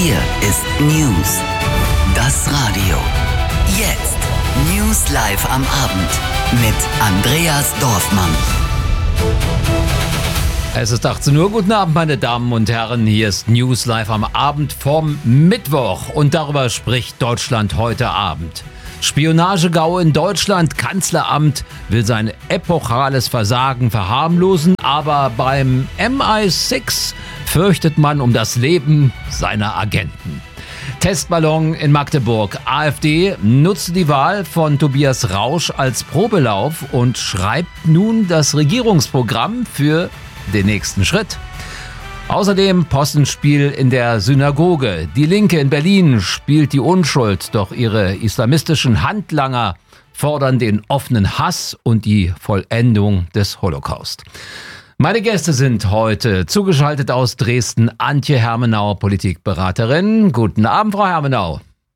Hier ist News. Das Radio. Jetzt. News live am Abend. Mit Andreas Dorfmann. Es ist 18 Uhr. Guten Abend, meine Damen und Herren. Hier ist News live am Abend vom Mittwoch. Und darüber spricht Deutschland heute Abend. Spionagegau in Deutschland. Kanzleramt will sein epochales Versagen verharmlosen. Aber beim MI6 fürchtet man um das Leben seiner Agenten. Testballon in Magdeburg. AfD nutzte die Wahl von Tobias Rausch als Probelauf und schreibt nun das Regierungsprogramm für den nächsten Schritt. Außerdem Possenspiel in der Synagoge. Die Linke in Berlin spielt die Unschuld, doch ihre islamistischen Handlanger fordern den offenen Hass und die Vollendung des Holocaust. Meine Gäste sind heute zugeschaltet aus Dresden Antje Hermenau, Politikberaterin. Guten Abend, Frau Hermenau.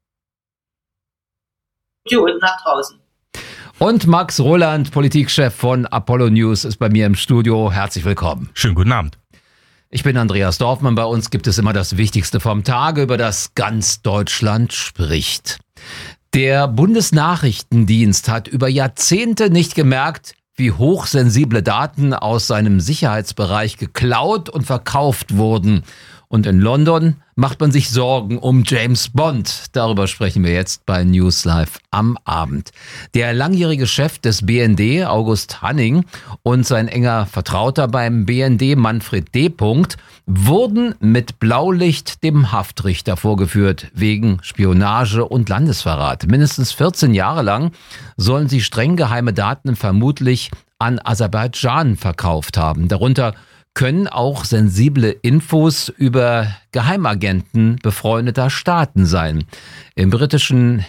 Und nach draußen. Und Max Roland, Politikchef von Apollo News, ist bei mir im Studio. Herzlich willkommen. Schönen guten Abend. Ich bin Andreas Dorfmann. Bei uns gibt es immer das Wichtigste vom Tage, über das ganz Deutschland spricht. Der Bundesnachrichtendienst hat über Jahrzehnte nicht gemerkt, wie hochsensible Daten aus seinem Sicherheitsbereich geklaut und verkauft wurden. Und in London macht man sich Sorgen um James Bond. Darüber sprechen wir jetzt bei News Live am Abend. Der langjährige Chef des BND, August Hanning, und sein enger Vertrauter beim BND, Manfred D. wurden mit Blaulicht dem Haftrichter vorgeführt wegen Spionage und Landesverrat. Mindestens 14 Jahre lang sollen sie streng geheime Daten vermutlich an Aserbaidschan verkauft haben. Darunter können auch sensible Infos über Geheimagenten befreundeter Staaten sein. Im britischen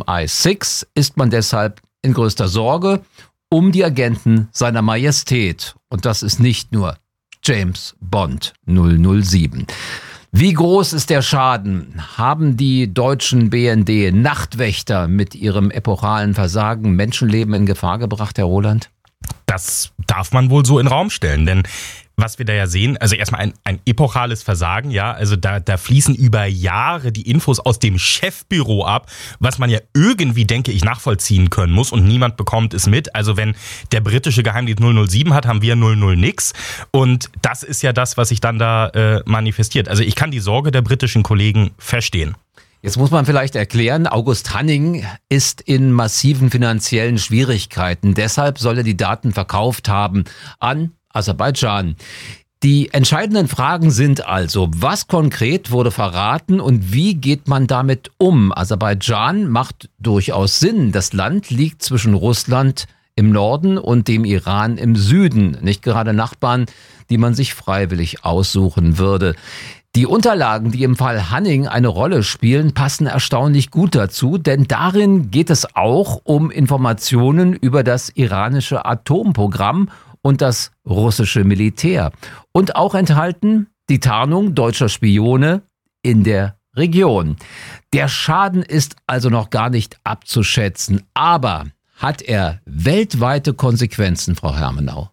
MI6 ist man deshalb in größter Sorge um die Agenten seiner Majestät. Und das ist nicht nur James Bond 007. Wie groß ist der Schaden? Haben die deutschen BND-Nachtwächter mit ihrem epochalen Versagen Menschenleben in Gefahr gebracht, Herr Roland? Das darf man wohl so in den Raum stellen, denn was wir da ja sehen, also erstmal ein epochales Versagen, ja, also da fließen über Jahre die Infos aus dem Chefbüro ab, was man ja irgendwie, denke ich, nachvollziehen können muss und niemand bekommt es mit. Also wenn der britische Geheimdienst 007 hat, haben wir 00 nix und das ist ja das, was sich dann da manifestiert. Also ich kann die Sorge der britischen Kollegen verstehen. Jetzt muss man vielleicht erklären, August Hanning ist in massiven finanziellen Schwierigkeiten. Deshalb soll er die Daten verkauft haben an Aserbaidschan. Die entscheidenden Fragen sind also, was konkret wurde verraten und wie geht man damit um? Aserbaidschan macht durchaus Sinn. Das Land liegt zwischen Russland im Norden und dem Iran im Süden. Nicht gerade Nachbarn, die man sich freiwillig aussuchen würde. Die Unterlagen, die im Fall Hanning eine Rolle spielen, passen erstaunlich gut dazu, denn darin geht es auch um Informationen über das iranische Atomprogramm und das russische Militär. Und auch enthalten die Tarnung deutscher Spione in der Region. Der Schaden ist also noch gar nicht abzuschätzen, aber hat er weltweite Konsequenzen, Frau Hermenau?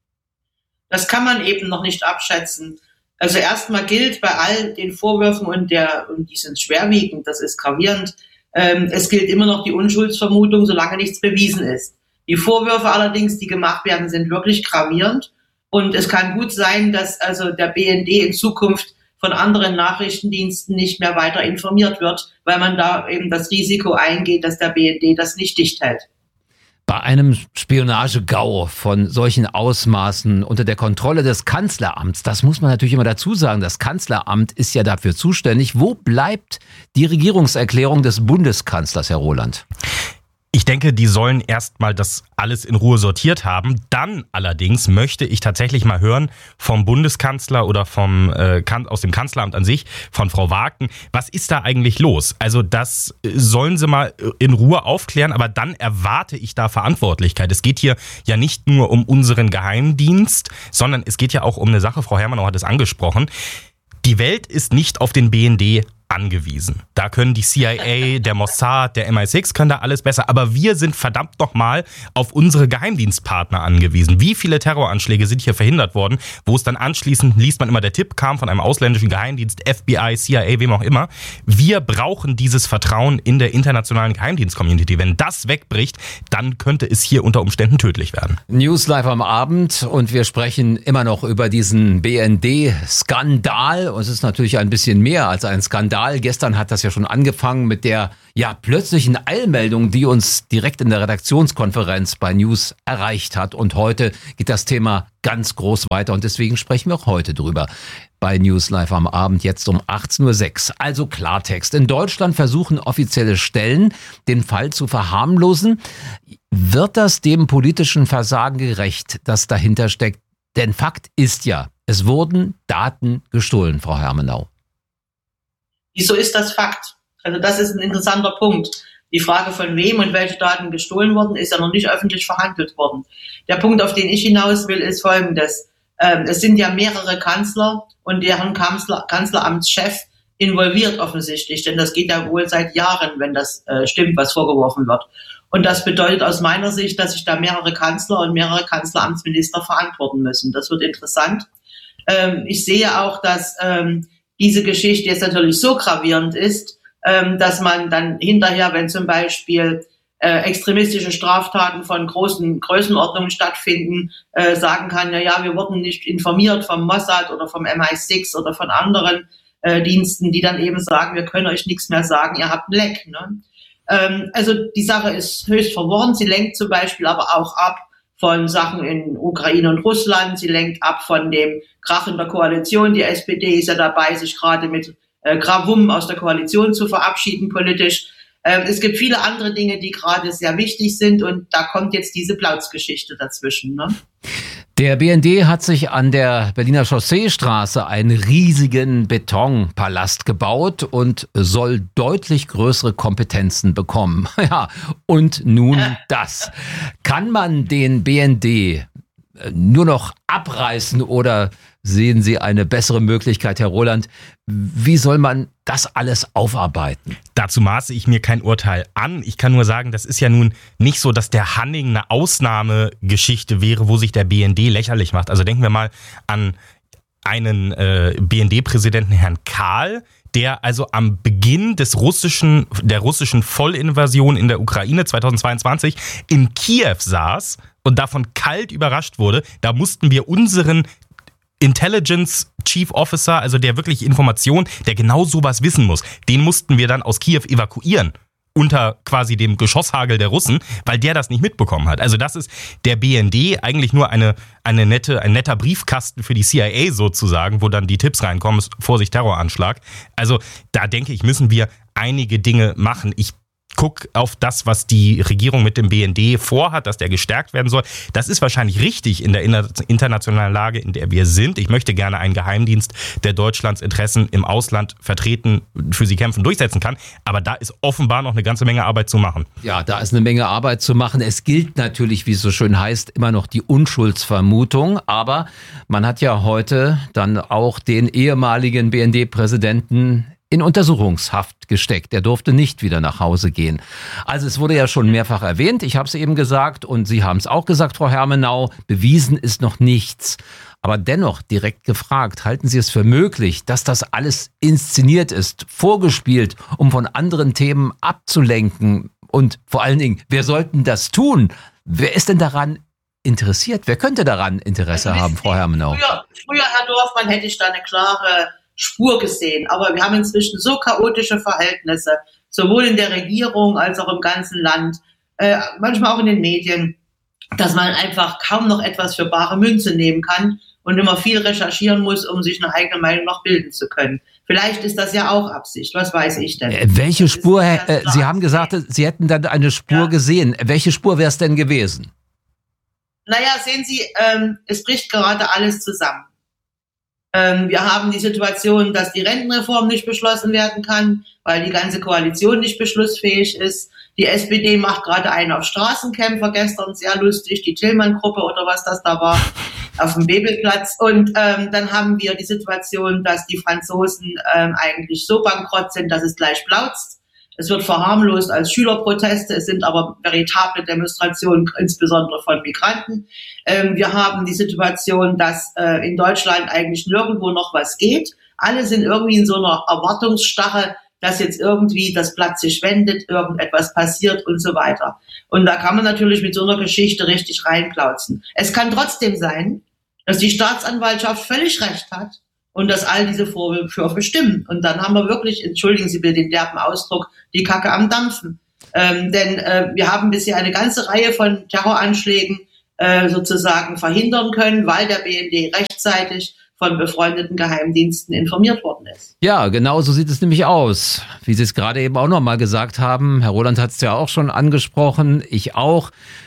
Das kann man eben noch nicht abschätzen. Also erstmal gilt bei all den Vorwürfen und die sind schwerwiegend, das ist gravierend, es gilt immer noch die Unschuldsvermutung, solange nichts bewiesen ist. Die Vorwürfe allerdings, die gemacht werden, sind wirklich gravierend und es kann gut sein, dass also der BND in Zukunft von anderen Nachrichtendiensten nicht mehr weiter informiert wird, weil man da eben das Risiko eingeht, dass der BND das nicht dicht hält. Bei einem Spionagegau von solchen Ausmaßen unter der Kontrolle des Kanzleramts, das muss man natürlich immer dazu sagen, das Kanzleramt ist ja dafür zuständig. Wo bleibt die Regierungserklärung des Bundeskanzlers, Herr Roland? Ich denke, die sollen erstmal das alles in Ruhe sortiert haben. Dann allerdings möchte ich tatsächlich mal hören vom Bundeskanzler oder aus dem Kanzleramt an sich, von Frau Wagen, was ist da eigentlich los? Also das sollen sie mal in Ruhe aufklären, aber dann erwarte ich da Verantwortlichkeit. Es geht hier ja nicht nur um unseren Geheimdienst, sondern es geht ja auch um eine Sache, Frau Hermenau hat es angesprochen, die Welt ist nicht auf den BND angewiesen. Da können die CIA, der Mossad, der MI6 können da alles besser. Aber wir sind verdammt nochmal auf unsere Geheimdienstpartner angewiesen. Wie viele Terroranschläge sind hier verhindert worden, wo es dann anschließend, liest man immer, der Tipp kam von einem ausländischen Geheimdienst, FBI, CIA, wem auch immer. Wir brauchen dieses Vertrauen in der internationalen Geheimdienst-Community. Wenn das wegbricht, dann könnte es hier unter Umständen tödlich werden. News Live am Abend und wir sprechen immer noch über diesen BND-Skandal. Und es ist natürlich ein bisschen mehr als ein Skandal. Gestern hat das ja schon angefangen mit der plötzlichen Eilmeldung, die uns direkt in der Redaktionskonferenz bei News erreicht hat. Und heute geht das Thema ganz groß weiter und deswegen sprechen wir auch heute drüber. Bei News Live am Abend jetzt um 18.06 Uhr. Also Klartext. In Deutschland versuchen offizielle Stellen, den Fall zu verharmlosen. Wird das dem politischen Versagen gerecht, das dahinter steckt? Denn Fakt ist ja, es wurden Daten gestohlen, Frau Hermenau. Wieso ist das Fakt? Also das ist ein interessanter Punkt. Die Frage, von wem und welche Daten gestohlen wurden, ist ja noch nicht öffentlich verhandelt worden. Der Punkt, auf den ich hinaus will, ist folgendes. Es sind ja mehrere Kanzler und deren Kanzleramtschef involviert offensichtlich, denn das geht ja wohl seit Jahren, wenn das stimmt, was vorgeworfen wird. Und das bedeutet aus meiner Sicht, dass sich da mehrere Kanzler und mehrere Kanzleramtsminister verantworten müssen. Das wird interessant. Ich sehe auch, dass diese Geschichte jetzt natürlich so gravierend ist, dass man dann hinterher, wenn zum Beispiel extremistische Straftaten von großen Größenordnungen stattfinden, sagen kann, wir wurden nicht informiert vom Mossad oder vom MI6 oder von anderen Diensten, die dann eben sagen, wir können euch nichts mehr sagen, ihr habt ein Leck. Ne? Also die Sache ist höchst verworren. Sie lenkt zum Beispiel aber auch ab von Sachen in Ukraine und Russland. Sie lenkt ab von dem Krach in der Koalition. Die SPD ist ja dabei, sich gerade mit Gravum aus der Koalition zu verabschieden politisch. Es gibt viele andere Dinge, die gerade sehr wichtig sind und da kommt jetzt diese Plautz-Geschichte dazwischen. Ne? Der BND hat sich an der Berliner Chausseestraße einen riesigen Betonpalast gebaut und soll deutlich größere Kompetenzen bekommen. Ja, und nun das. Kann man den BND nur noch abreißen oder sehen Sie eine bessere Möglichkeit, Herr Roland? Wie soll man das alles aufarbeiten? Dazu maße ich mir kein Urteil an. Ich kann nur sagen, das ist ja nun nicht so, dass der Hanning eine Ausnahmegeschichte wäre, wo sich der BND lächerlich macht. Also denken wir mal an einen BND-Präsidenten, Herrn Kahl, der also am Beginn der russischen Vollinvasion in der Ukraine 2022 in Kiew saß und davon kalt überrascht wurde. Da mussten wir unseren Intelligence Chief Officer, also der wirklich Information, der genau sowas wissen muss, den mussten wir dann aus Kiew evakuieren. Unter quasi dem Geschosshagel der Russen, weil der das nicht mitbekommen hat. Also das ist der BND eigentlich nur ein netter Briefkasten für die CIA sozusagen, wo dann die Tipps reinkommen, Vorsicht, Terroranschlag. Also da denke ich, müssen wir einige Dinge machen. Ich guck auf das, was die Regierung mit dem BND vorhat, dass der gestärkt werden soll. Das ist wahrscheinlich richtig in der internationalen Lage, in der wir sind. Ich möchte gerne einen Geheimdienst, der Deutschlands Interessen im Ausland vertreten, für sie kämpfen, durchsetzen kann. Aber da ist offenbar noch eine ganze Menge Arbeit zu machen. Ja, da ist eine Menge Arbeit zu machen. Es gilt natürlich, wie es so schön heißt, immer noch die Unschuldsvermutung. Aber man hat ja heute dann auch den ehemaligen BND-Präsidenten in Untersuchungshaft gesteckt. Er durfte nicht wieder nach Hause gehen. Also es wurde ja schon mehrfach erwähnt, ich habe es eben gesagt und Sie haben es auch gesagt, Frau Hermenau, bewiesen ist noch nichts. Aber dennoch direkt gefragt, halten Sie es für möglich, dass das alles inszeniert ist, vorgespielt, um von anderen Themen abzulenken? Und vor allen Dingen, wer sollten das tun? Wer ist denn daran interessiert? Wer könnte daran Interesse haben, Frau Hermenau? Früher, Herr Dorfmann, hätte ich da eine klare Spur gesehen. Aber wir haben inzwischen so chaotische Verhältnisse, sowohl in der Regierung als auch im ganzen Land, manchmal auch in den Medien, dass man einfach kaum noch etwas für bare Münze nehmen kann und immer viel recherchieren muss, um sich eine eigene Meinung noch bilden zu können. Vielleicht ist das ja auch Absicht. Was weiß ich denn? Welche Spur? Sie haben gesagt, Sie hätten dann eine Spur gesehen. Welche Spur wäre es denn gewesen? Naja, sehen Sie, es bricht gerade alles zusammen. Wir haben die Situation, dass die Rentenreform nicht beschlossen werden kann, weil die ganze Koalition nicht beschlussfähig ist. Die SPD macht gerade einen auf Straßenkämpfer, gestern sehr lustig, die Tillmann-Gruppe oder was das da war. auf dem Bebelplatz. Und dann haben wir die Situation, dass die Franzosen eigentlich so bankrott sind, dass es gleich plautzt. Es wird verharmlost als Schülerproteste, es sind aber veritable Demonstrationen, insbesondere von Migranten. Wir haben die Situation, dass in Deutschland eigentlich nirgendwo noch was geht. Alle sind irgendwie in so einer Erwartungsstarre, dass jetzt irgendwie das Blatt sich wendet, irgendetwas passiert und so weiter. Und da kann man natürlich mit so einer Geschichte richtig reinplauzen. Es kann trotzdem sein, dass die Staatsanwaltschaft völlig recht hat und dass all diese Vorwürfe stimmen. Und dann haben wir wirklich, entschuldigen Sie bitte den derben Ausdruck, die Kacke am Dampfen. Denn wir haben bisher eine ganze Reihe von Terroranschlägen sozusagen verhindern können, weil der BND rechtzeitig von befreundeten Geheimdiensten informiert worden ist. Ja, genau so sieht es nämlich aus. Wie Sie es gerade eben auch nochmal gesagt haben, Herr Roland hat es ja auch schon angesprochen, ich auch.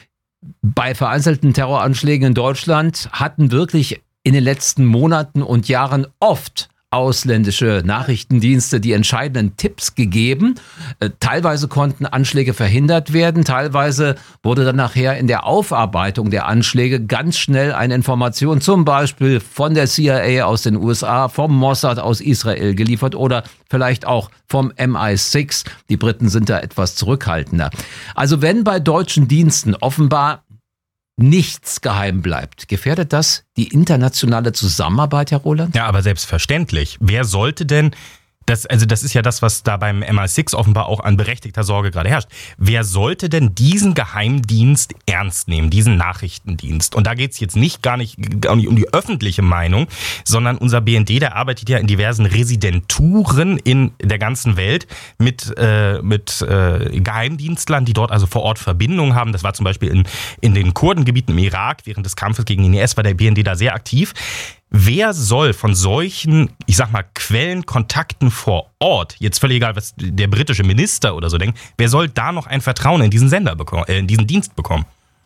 Bei vereinzelten Terroranschlägen in Deutschland hatten wirklich in den letzten Monaten und Jahren oft ausländische Nachrichtendienste die entscheidenden Tipps gegeben. Teilweise konnten Anschläge verhindert werden, teilweise wurde dann nachher in der Aufarbeitung der Anschläge ganz schnell eine Information, zum Beispiel von der CIA aus den USA, vom Mossad aus Israel geliefert oder vielleicht auch vom MI6. Die Briten sind da etwas zurückhaltender. Also wenn bei deutschen Diensten offenbar nichts geheim bleibt, gefährdet das die internationale Zusammenarbeit, Herr Roland? Ja, aber selbstverständlich. Wer sollte denn das ist ja das, was da beim MI6 offenbar auch an berechtigter Sorge gerade herrscht. Wer sollte denn diesen Geheimdienst ernst nehmen, diesen Nachrichtendienst? Und da geht's jetzt gar nicht um die öffentliche Meinung, sondern unser BND, der arbeitet ja in diversen Residenturen in der ganzen Welt mit Geheimdienstlern, die dort also vor Ort Verbindungen haben. Das war zum Beispiel in den Kurdengebieten im Irak während des Kampfes gegen den IS, war der BND da sehr aktiv. Wer soll von solchen, ich sag mal, Quellenkontakten vor Ort, jetzt völlig egal, was der britische Minister oder so denkt, wer soll da noch ein Vertrauen in diesen Sender bekommen, in diesen Dienst bekommen?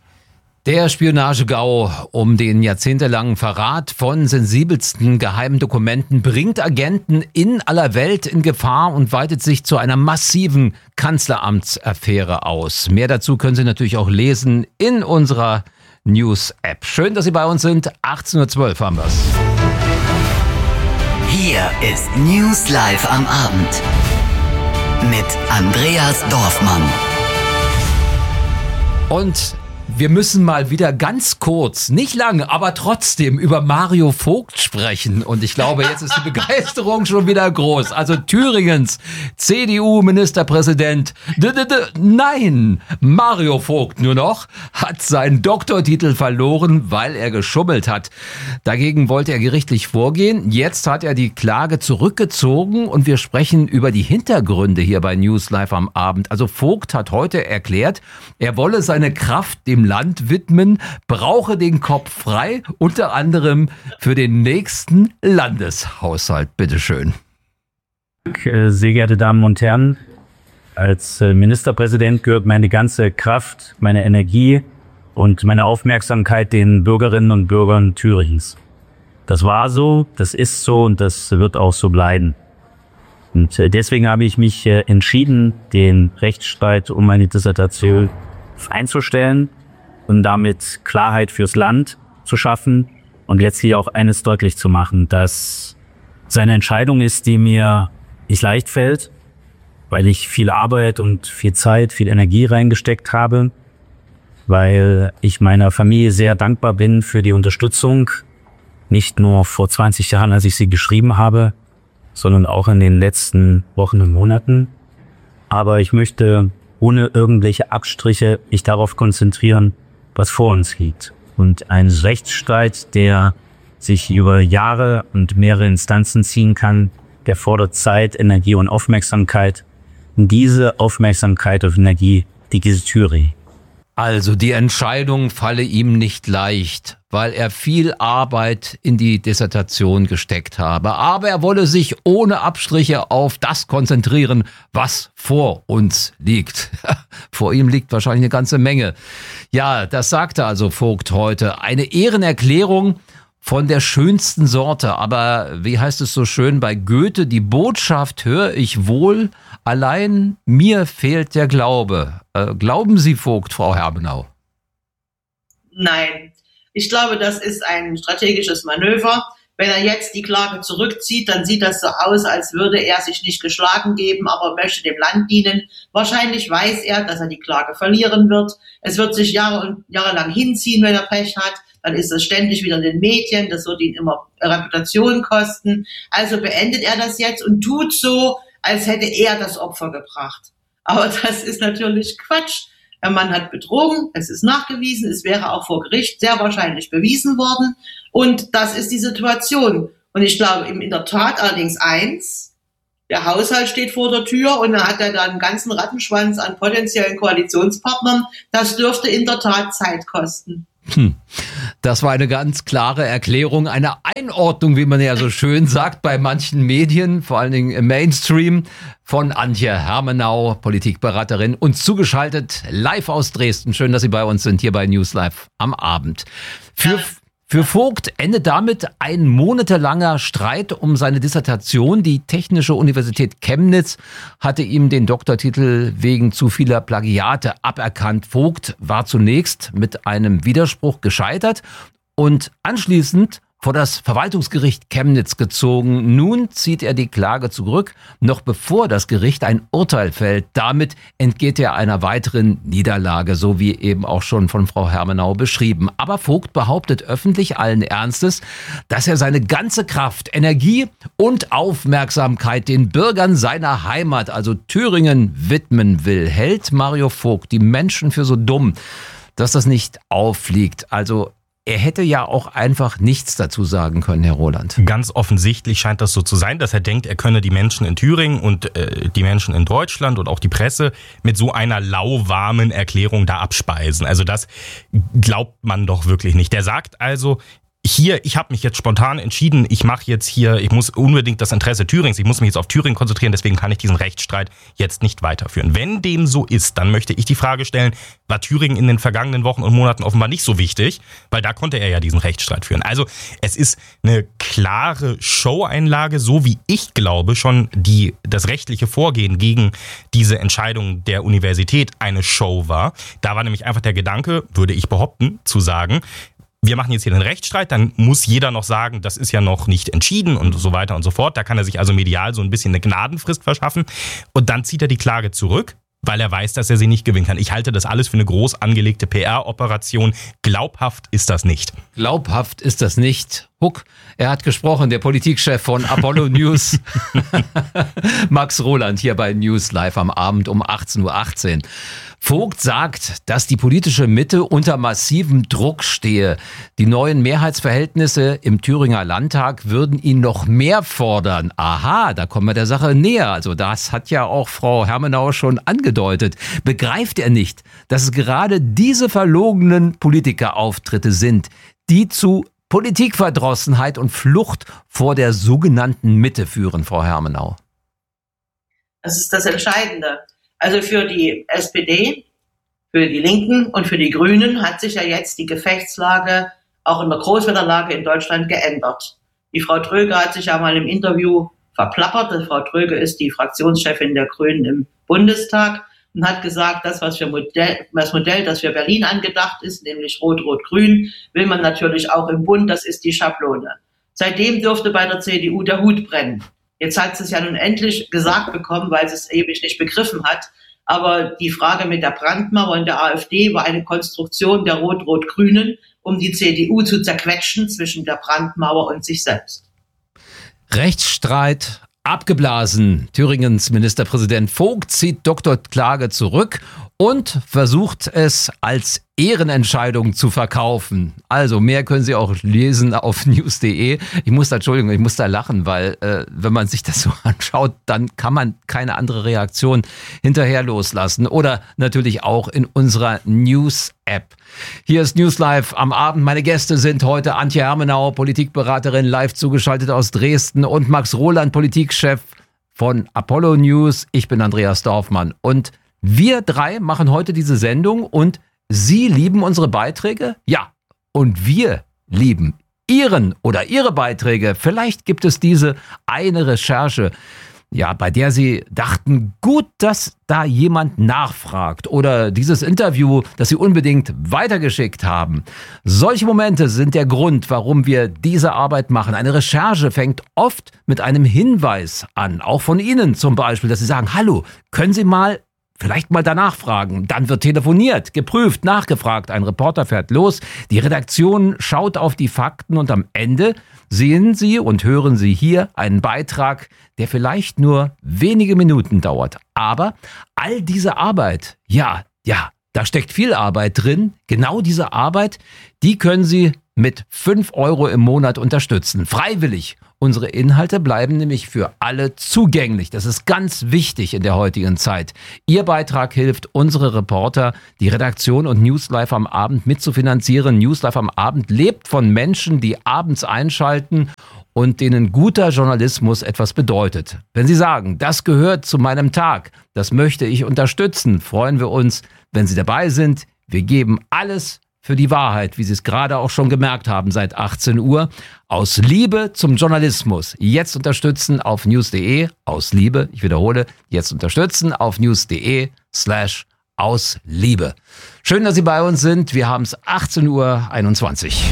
Der Spionage-GAU um den jahrzehntelangen Verrat von sensibelsten geheimen Dokumenten bringt Agenten in aller Welt in Gefahr und weitet sich zu einer massiven Kanzleramtsaffäre aus. Mehr dazu können Sie natürlich auch lesen in unserer News-App. Schön, dass Sie bei uns sind. 18.12 Uhr haben wir's. Hier ist News Live am Abend mit Andreas Dorfmann. Und wir müssen mal wieder ganz kurz, nicht lang, aber trotzdem über Mario Vogt sprechen. Und ich glaube, jetzt ist die Begeisterung schon wieder groß. Also Thüringens CDU-Ministerpräsident, nein, Mario Vogt nur noch, hat seinen Doktortitel verloren, weil er geschummelt hat. Dagegen wollte er gerichtlich vorgehen. Jetzt hat er die Klage zurückgezogen und wir sprechen über die Hintergründe hier bei News Live am Abend. Also Vogt hat heute erklärt, er wolle seine Kraft dem Land widmen, brauche den Kopf frei, unter anderem für den nächsten Landeshaushalt. Bitteschön. Sehr geehrte Damen und Herren, als Ministerpräsident gehört meine ganze Kraft, meine Energie und meine Aufmerksamkeit den Bürgerinnen und Bürgern Thüringens. Das war so, das ist so und das wird auch so bleiben. Und deswegen habe ich mich entschieden, den Rechtsstreit um meine Dissertation einzustellen und damit Klarheit fürs Land zu schaffen und letztlich auch eines deutlich zu machen, dass seine Entscheidung ist, die mir nicht leicht fällt, weil ich viel Arbeit und viel Zeit, viel Energie reingesteckt habe, weil ich meiner Familie sehr dankbar bin für die Unterstützung, nicht nur vor 20 Jahren, als ich sie geschrieben habe, sondern auch in den letzten Wochen und Monaten. Aber ich möchte ohne irgendwelche Abstriche mich darauf konzentrieren, was vor uns liegt. Und ein Rechtsstreit, der sich über Jahre und mehrere Instanzen ziehen kann, der fordert Zeit, Energie und Aufmerksamkeit. Und diese Aufmerksamkeit und Energie, die gibt Thüringen. Also die Entscheidung falle ihm nicht leicht, weil er viel Arbeit in die Dissertation gesteckt habe. Aber er wolle sich ohne Abstriche auf das konzentrieren, was vor uns liegt. Vor ihm liegt wahrscheinlich eine ganze Menge. Ja, das sagte also Vogt heute. Eine Ehrenerklärung von der schönsten Sorte. Aber wie heißt es so schön bei Goethe? Die Botschaft höre ich wohl, allein mir fehlt der Glaube. Glauben Sie, Vogt, Frau Herbenau? Nein. Ich glaube, das ist ein strategisches Manöver. Wenn er jetzt die Klage zurückzieht, dann sieht das so aus, als würde er sich nicht geschlagen geben, aber möchte dem Land dienen. Wahrscheinlich weiß er, dass er die Klage verlieren wird. Es wird sich jahrelang hinziehen, wenn er Pech hat. Dann ist es ständig wieder in den Medien. Das wird ihn immer Reputation kosten. Also beendet er das jetzt und tut so, als hätte er das Opfer gebracht. Aber das ist natürlich Quatsch. Der Mann hat betrogen, es ist nachgewiesen, es wäre auch vor Gericht sehr wahrscheinlich bewiesen worden. Und das ist die Situation. Und ich glaube in der Tat allerdings eins, der Haushalt steht vor der Tür und dann hat er da einen ganzen Rattenschwanz an potenziellen Koalitionspartnern. Das dürfte in der Tat Zeit kosten. Das war eine ganz klare Erklärung, eine Einordnung, wie man ja so schön sagt, bei manchen Medien, vor allen Dingen im Mainstream, von Antje Hermenau, Politikberaterin, und zugeschaltet live aus Dresden. Schön, dass Sie bei uns sind, hier bei News Live am Abend. Für Vogt endet damit ein monatelanger Streit um seine Dissertation. Die Technische Universität Chemnitz hatte ihm den Doktortitel wegen zu vieler Plagiate aberkannt. Vogt war zunächst mit einem Widerspruch gescheitert und anschließend vor das Verwaltungsgericht Chemnitz gezogen. Nun zieht er die Klage zurück, noch bevor das Gericht ein Urteil fällt. Damit entgeht er einer weiteren Niederlage, so wie eben auch schon von Frau Hermenau beschrieben. Aber Vogt behauptet öffentlich allen Ernstes, dass er seine ganze Kraft, Energie und Aufmerksamkeit den Bürgern seiner Heimat, also Thüringen, widmen will. Hält Mario Vogt die Menschen für so dumm, dass das nicht auffliegt? Also er hätte ja auch einfach nichts dazu sagen können, Herr Roland. Ganz offensichtlich scheint das so zu sein, dass er denkt, er könne die Menschen in Thüringen und die Menschen in Deutschland und auch die Presse mit so einer lauwarmen Erklärung da abspeisen. Also das glaubt man doch wirklich nicht. Der sagt also, hier, ich habe mich jetzt spontan entschieden, ich muss unbedingt das Interesse Thürings, ich muss mich jetzt auf Thüringen konzentrieren, deswegen kann ich diesen Rechtsstreit jetzt nicht weiterführen. Wenn dem so ist, dann möchte ich die Frage stellen, war Thüringen in den vergangenen Wochen und Monaten offenbar nicht so wichtig, weil da konnte er ja diesen Rechtsstreit führen. Also es ist eine klare Show-Einlage, so wie ich glaube schon das rechtliche Vorgehen gegen diese Entscheidung der Universität eine Show war. Da war nämlich einfach der Gedanke, würde ich behaupten, zu sagen, wir machen jetzt hier den Rechtsstreit, dann muss jeder noch sagen, das ist ja noch nicht entschieden und so weiter und so fort. Da kann er sich also medial so ein bisschen eine Gnadenfrist verschaffen und dann zieht er die Klage zurück, weil er weiß, dass er sie nicht gewinnen kann. Ich halte das alles für eine groß angelegte PR-Operation. Glaubhaft ist das nicht. Glaubhaft ist das nicht. Huck, er hat gesprochen, der Politikchef von Apollo News, Max Roland, hier bei News Live am Abend um 18:18 Uhr. Vogt sagt, dass die politische Mitte unter massivem Druck stehe. Die neuen Mehrheitsverhältnisse im Thüringer Landtag würden ihn noch mehr fordern. Aha, da kommen wir der Sache näher. Also das hat ja auch Frau Hermenau schon angedeutet. Begreift er nicht, dass es gerade diese verlogenen Politikerauftritte sind, die zu Politikverdrossenheit und Flucht vor der sogenannten Mitte führen, Frau Hermenau? Das ist das Entscheidende. Also für die SPD, für die Linken und für die Grünen hat sich ja jetzt die Gefechtslage auch in der Großwetterlage in Deutschland geändert. Die Frau Tröge hat sich ja mal im Interview verplappert. Die Frau Tröge ist die Fraktionschefin der Grünen im Bundestag und hat gesagt, das Modell, das für Berlin angedacht ist, nämlich Rot-Rot-Grün, will man natürlich auch im Bund, das ist die Schablone. Seitdem dürfte bei der CDU der Hut brennen. Jetzt hat sie es ja nun endlich gesagt bekommen, weil sie es ewig nicht begriffen hat. Aber die Frage mit der Brandmauer und der AfD war eine Konstruktion der Rot-Rot-Grünen, um die CDU zu zerquetschen zwischen der Brandmauer und sich selbst. Rechtsstreit abgeblasen. Thüringens Ministerpräsident Vogt zieht Doktorklage zurück und versucht es als Ehrenentscheidung zu verkaufen. Also mehr können Sie auch lesen auf news.de. Ich muss da lachen, weil wenn man sich das so anschaut, dann kann man keine andere Reaktion hinterher loslassen. Oder natürlich auch in unserer News-App. Hier ist News Live am Abend. Meine Gäste sind heute Antje Hermenau, Politikberaterin, live zugeschaltet aus Dresden, und Max Roland, Politikchef von Apollo News. Ich bin Andreas Dorfmann und wir drei machen heute diese Sendung und Sie lieben unsere Beiträge? Ja. Und wir lieben Ihren oder Ihre Beiträge. Vielleicht gibt es diese eine Recherche, ja, bei der sie dachten, gut, dass da jemand nachfragt oder dieses Interview, das sie unbedingt weitergeschickt haben. Solche Momente sind der Grund, warum wir diese Arbeit machen. Eine Recherche fängt oft mit einem Hinweis an, auch von Ihnen zum Beispiel, dass Sie sagen, hallo, können Sie vielleicht mal danach fragen. Dann wird telefoniert, geprüft, nachgefragt. Ein Reporter fährt los. Die Redaktion schaut auf die Fakten und am Ende sehen Sie und hören Sie hier einen Beitrag, der vielleicht nur wenige Minuten dauert. Aber all diese Arbeit, ja, da steckt viel Arbeit drin. Genau diese Arbeit, die können Sie mit 5 € im Monat unterstützen. Freiwillig. Unsere Inhalte bleiben nämlich für alle zugänglich. Das ist ganz wichtig in der heutigen Zeit. Ihr Beitrag hilft, unsere Reporter, die Redaktion und News Live am Abend mitzufinanzieren. News Live am Abend lebt von Menschen, die abends einschalten und denen guter Journalismus etwas bedeutet. Wenn Sie sagen, das gehört zu meinem Tag, das möchte ich unterstützen, freuen wir uns, wenn Sie dabei sind. Wir geben alles für die Wahrheit, wie Sie es gerade auch schon gemerkt haben, seit 18 Uhr. Aus Liebe zum Journalismus. Jetzt unterstützen auf news.de, aus Liebe, ich wiederhole, jetzt unterstützen auf news.de/aus Liebe. Schön, dass Sie bei uns sind. Wir haben es 18:21 Uhr.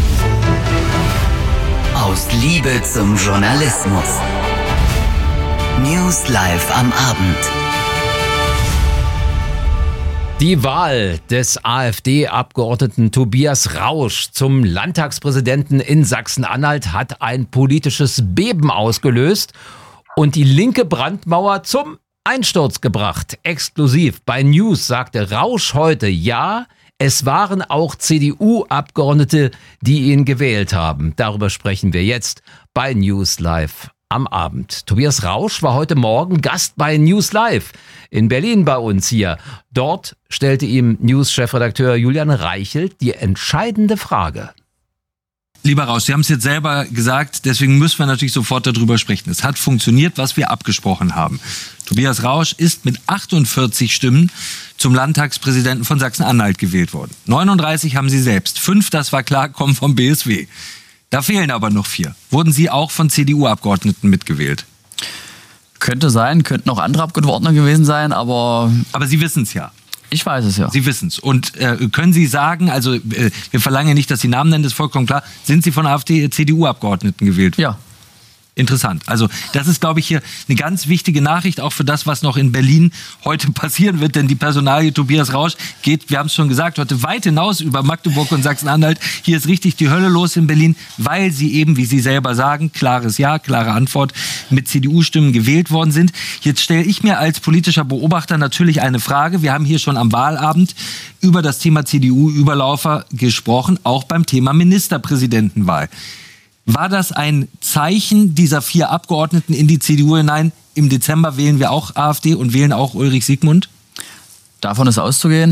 Aus Liebe zum Journalismus. News Live am Abend. Die Wahl des AfD-Abgeordneten Tobias Rausch zum Landtagspräsidenten in Sachsen-Anhalt hat ein politisches Beben ausgelöst und die linke Brandmauer zum Einsturz gebracht. Exklusiv bei News sagte Rausch heute, ja, es waren auch CDU-Abgeordnete, die ihn gewählt haben. Darüber sprechen wir jetzt bei News Live am Abend. Tobias Rausch war heute Morgen Gast bei News Live in Berlin bei uns hier. Dort stellte ihm News-Chefredakteur Julian Reichelt die entscheidende Frage. Lieber Rausch, Sie haben es jetzt selber gesagt, deswegen müssen wir natürlich sofort darüber sprechen. Es hat funktioniert, was wir abgesprochen haben. Tobias Rausch ist mit 48 Stimmen zum Landtagspräsidenten von Sachsen-Anhalt gewählt worden. 39 haben Sie selbst. 5, das war klar, kommen vom BSW. Da fehlen aber noch 4. Wurden Sie auch von CDU-Abgeordneten mitgewählt? Könnte sein, könnten auch andere Abgeordnete gewesen sein, aber... Aber Sie wissen es ja. Ich weiß es ja. Sie wissen es. Und können Sie sagen, also wir verlangen ja nicht, dass Sie Namen nennen, das ist vollkommen klar, sind Sie von AfD-CDU-Abgeordneten gewählt? Ja. Interessant. Also das ist, glaube ich, hier eine ganz wichtige Nachricht, auch für das, was noch in Berlin heute passieren wird. Denn die Personalie Tobias Rausch geht, wir haben es schon gesagt, heute weit hinaus über Magdeburg und Sachsen-Anhalt. Hier ist richtig die Hölle los in Berlin, weil sie eben, wie Sie selber sagen, klares Ja, klare Antwort, mit CDU-Stimmen gewählt worden sind. Jetzt stelle ich mir als politischer Beobachter natürlich eine Frage. Wir haben hier schon am Wahlabend über das Thema CDU-Überlaufer gesprochen, auch beim Thema Ministerpräsidentenwahl. War das ein Zeichen dieser 4 Abgeordneten in die CDU hinein? Im Dezember wählen wir auch AfD und wählen auch Ulrich Siegmund? Davon ist auszugehen.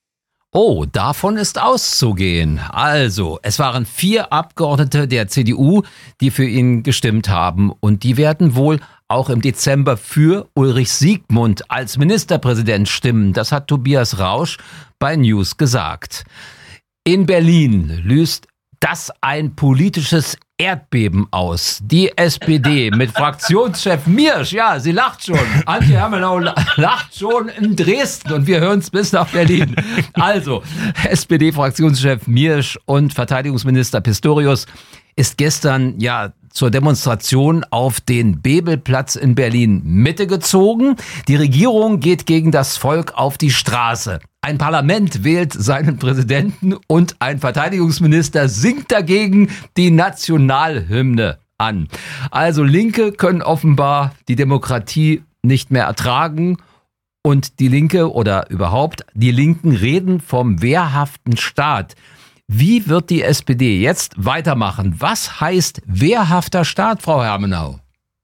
Oh, davon ist auszugehen. Also, es waren 4 Abgeordnete der CDU, die für ihn gestimmt haben. Und die werden wohl auch im Dezember für Ulrich Siegmund als Ministerpräsident stimmen. Das hat Tobias Rausch bei News gesagt. In Berlin löst das ein politisches Erdbeben aus. Die SPD mit Fraktionschef Miersch, ja, sie lacht schon. Antje Hermenau lacht schon in Dresden und wir hören es bis nach Berlin. Also, SPD-Fraktionschef Miersch und Verteidigungsminister Pistorius ist gestern ja zur Demonstration auf den Bebelplatz in Berlin Mitte gezogen. Die Regierung geht gegen das Volk auf die Straße. Ein Parlament wählt seinen Präsidenten und ein Verteidigungsminister singt dagegen die Nationalhymne an. Also Linke können offenbar die Demokratie nicht mehr ertragen und die Linke oder überhaupt die Linken reden vom wehrhaften Staat. Wie wird die SPD jetzt weitermachen? Was heißt wehrhafter Staat, Frau Hermenau?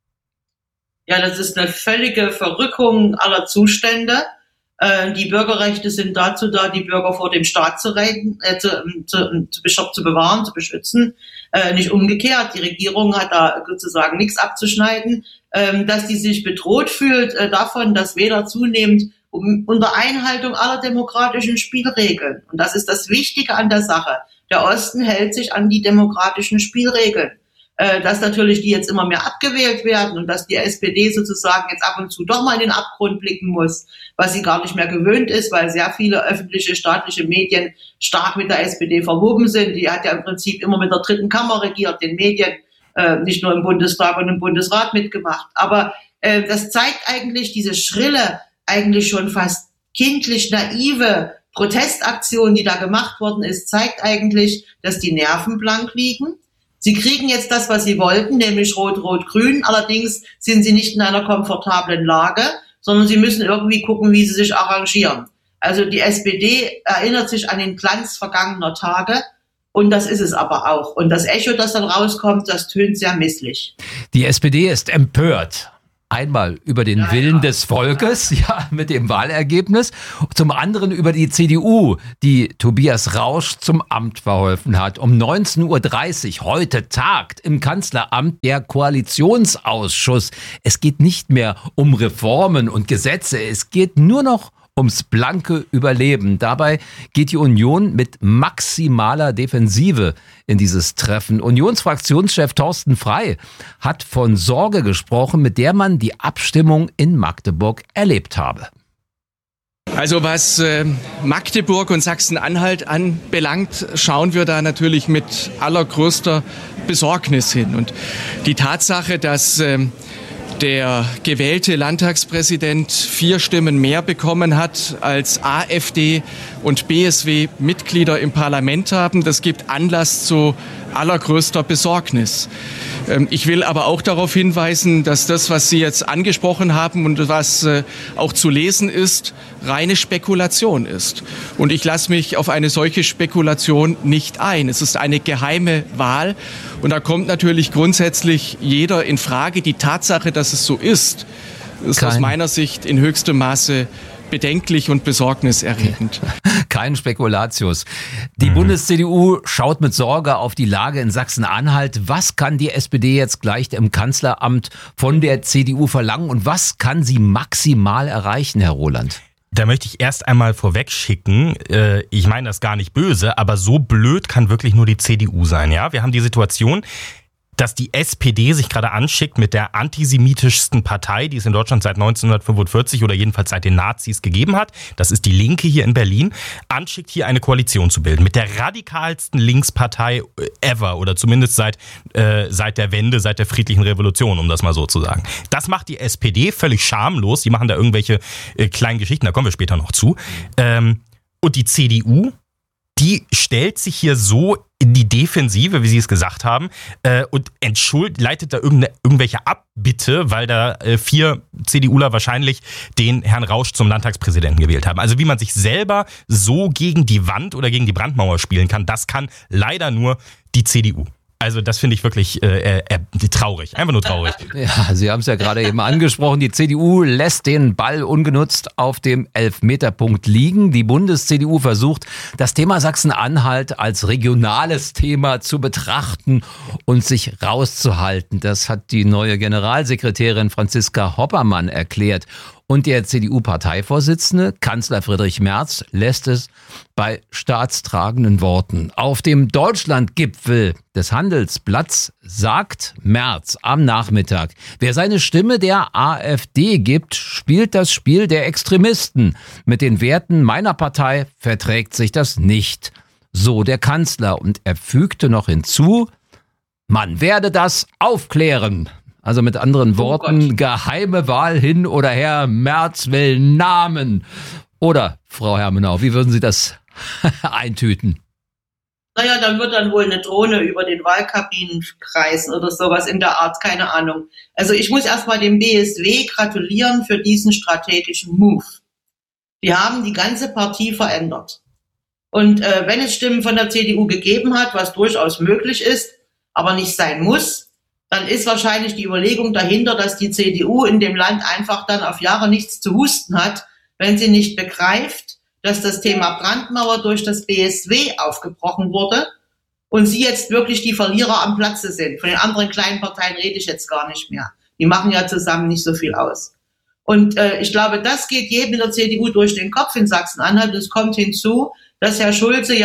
Ja, das ist eine völlige Verrückung aller Zustände. Die Bürgerrechte sind dazu da, die Bürger vor dem Staat zu bewahren, zu beschützen. Nicht umgekehrt. Die Regierung hat da sozusagen nichts abzuschneiden. Dass die sich bedroht fühlt davon, dass Wähler zunehmend unter Einhaltung aller demokratischen Spielregeln. Und das ist das Wichtige an der Sache. Der Osten hält sich an die demokratischen Spielregeln. dass natürlich die jetzt immer mehr abgewählt werden und dass die SPD sozusagen jetzt ab und zu doch mal in den Abgrund blicken muss, was sie gar nicht mehr gewöhnt ist, weil sehr viele öffentliche, staatliche Medien stark mit der SPD verwoben sind. Die hat ja im Prinzip immer mit der dritten Kammer regiert, den Medien, nicht nur im Bundestag und im Bundesrat mitgemacht. Aber das zeigt eigentlich diese schrille, eigentlich schon fast kindlich naive Protestaktion, die da gemacht worden ist, zeigt eigentlich, dass die Nerven blank liegen. Sie kriegen jetzt das, was sie wollten, nämlich Rot-Rot-Grün. Allerdings sind sie nicht in einer komfortablen Lage, sondern sie müssen irgendwie gucken, wie sie sich arrangieren. Also die SPD erinnert sich an den Glanz vergangener Tage. Und das ist es aber auch. Und das Echo, das dann rauskommt, das tönt sehr misslich. Die SPD ist empört. Einmal über den Willen des Volkes, mit dem Wahlergebnis. Zum anderen über die CDU, die Tobias Rausch zum Amt verholfen hat. Um 19:30 Uhr heute tagt im Kanzleramt der Koalitionsausschuss. Es geht nicht mehr um Reformen und Gesetze. Es geht nur noch ums blanke Überleben. Dabei geht die Union mit maximaler Defensive in dieses Treffen. Unionsfraktionschef Thorsten Frey hat von Sorge gesprochen, mit der man die Abstimmung in Magdeburg erlebt habe. Also was Magdeburg und Sachsen-Anhalt anbelangt, schauen wir da natürlich mit allergrößter Besorgnis hin. Und die Tatsache, dass der gewählte Landtagspräsident 4 Stimmen mehr bekommen hat, als AfD und BSW Mitglieder im Parlament haben, das gibt Anlass zu allergrößter Besorgnis. Ich will aber auch darauf hinweisen, dass das, was Sie jetzt angesprochen haben und was auch zu lesen ist, reine Spekulation ist. Und ich lasse mich auf eine solche Spekulation nicht ein. Es ist eine geheime Wahl und da kommt natürlich grundsätzlich jeder in Frage. Die Tatsache, dass es so ist aus meiner Sicht in höchstem Maße bedenklich und besorgniserregend. Kein Spekulatius. Die Bundes-CDU schaut mit Sorge auf die Lage in Sachsen-Anhalt. Was kann die SPD jetzt gleich im Kanzleramt von der CDU verlangen und was kann sie maximal erreichen, Herr Roland? Da möchte ich erst einmal vorweg schicken, ich meine das gar nicht böse, aber so blöd kann wirklich nur die CDU sein. Ja, wir haben die Situation, dass die SPD sich gerade anschickt mit der antisemitischsten Partei, die es in Deutschland seit 1945 oder jedenfalls seit den Nazis gegeben hat. Das ist die Linke hier in Berlin. Anschickt, hier eine Koalition zu bilden mit der radikalsten Linkspartei ever oder zumindest seit der Wende, seit der friedlichen Revolution, um das mal so zu sagen. Das macht die SPD völlig schamlos. Die machen da irgendwelche kleinen Geschichten, da kommen wir später noch zu. Und die CDU, die stellt sich hier so in die Defensive, wie Sie es gesagt haben, und leitet da irgendwelche Abbitte, weil da 4 CDUler wahrscheinlich den Herrn Rausch zum Landtagspräsidenten gewählt haben. Also wie man sich selber so gegen die Wand oder gegen die Brandmauer spielen kann, das kann leider nur die CDU. Also das finde ich wirklich traurig, einfach nur traurig. Ja, Sie haben es ja gerade eben angesprochen, die CDU lässt den Ball ungenutzt auf dem Elfmeterpunkt liegen. Die Bundes-CDU versucht, das Thema Sachsen-Anhalt als regionales Thema zu betrachten und sich rauszuhalten. Das hat die neue Generalsekretärin Franziska Hoppermann erklärt. Und der CDU-Parteivorsitzende, Kanzler Friedrich Merz, lässt es bei staatstragenden Worten. Auf dem Deutschlandgipfel des Handelsblatts sagt Merz am Nachmittag, wer seine Stimme der AfD gibt, spielt das Spiel der Extremisten. Mit den Werten meiner Partei verträgt sich das nicht. So der Kanzler. Und er fügte noch hinzu, man werde das aufklären. Also mit anderen Worten, geheime Wahl hin oder her, Merz will Namen. Oder, Frau Hermenau, wie würden Sie das eintüten? Naja, dann wird dann wohl eine Drohne über den Wahlkabinen kreisen oder sowas in der Art, keine Ahnung. Also ich muss erstmal dem BSW gratulieren für diesen strategischen Move. Die haben die ganze Partie verändert. Und wenn es Stimmen von der CDU gegeben hat, was durchaus möglich ist, aber nicht sein muss, dann ist wahrscheinlich die Überlegung dahinter, dass die CDU in dem Land einfach dann auf Jahre nichts zu husten hat, wenn sie nicht begreift, dass das Thema Brandmauer durch das BSW aufgebrochen wurde und sie jetzt wirklich die Verlierer am Platze sind. Von den anderen kleinen Parteien rede ich jetzt gar nicht mehr. Die machen ja zusammen nicht so viel aus. Und ich glaube, das geht jedem in der CDU durch den Kopf in Sachsen-Anhalt. Es kommt hinzu, dass Herr Schulze ja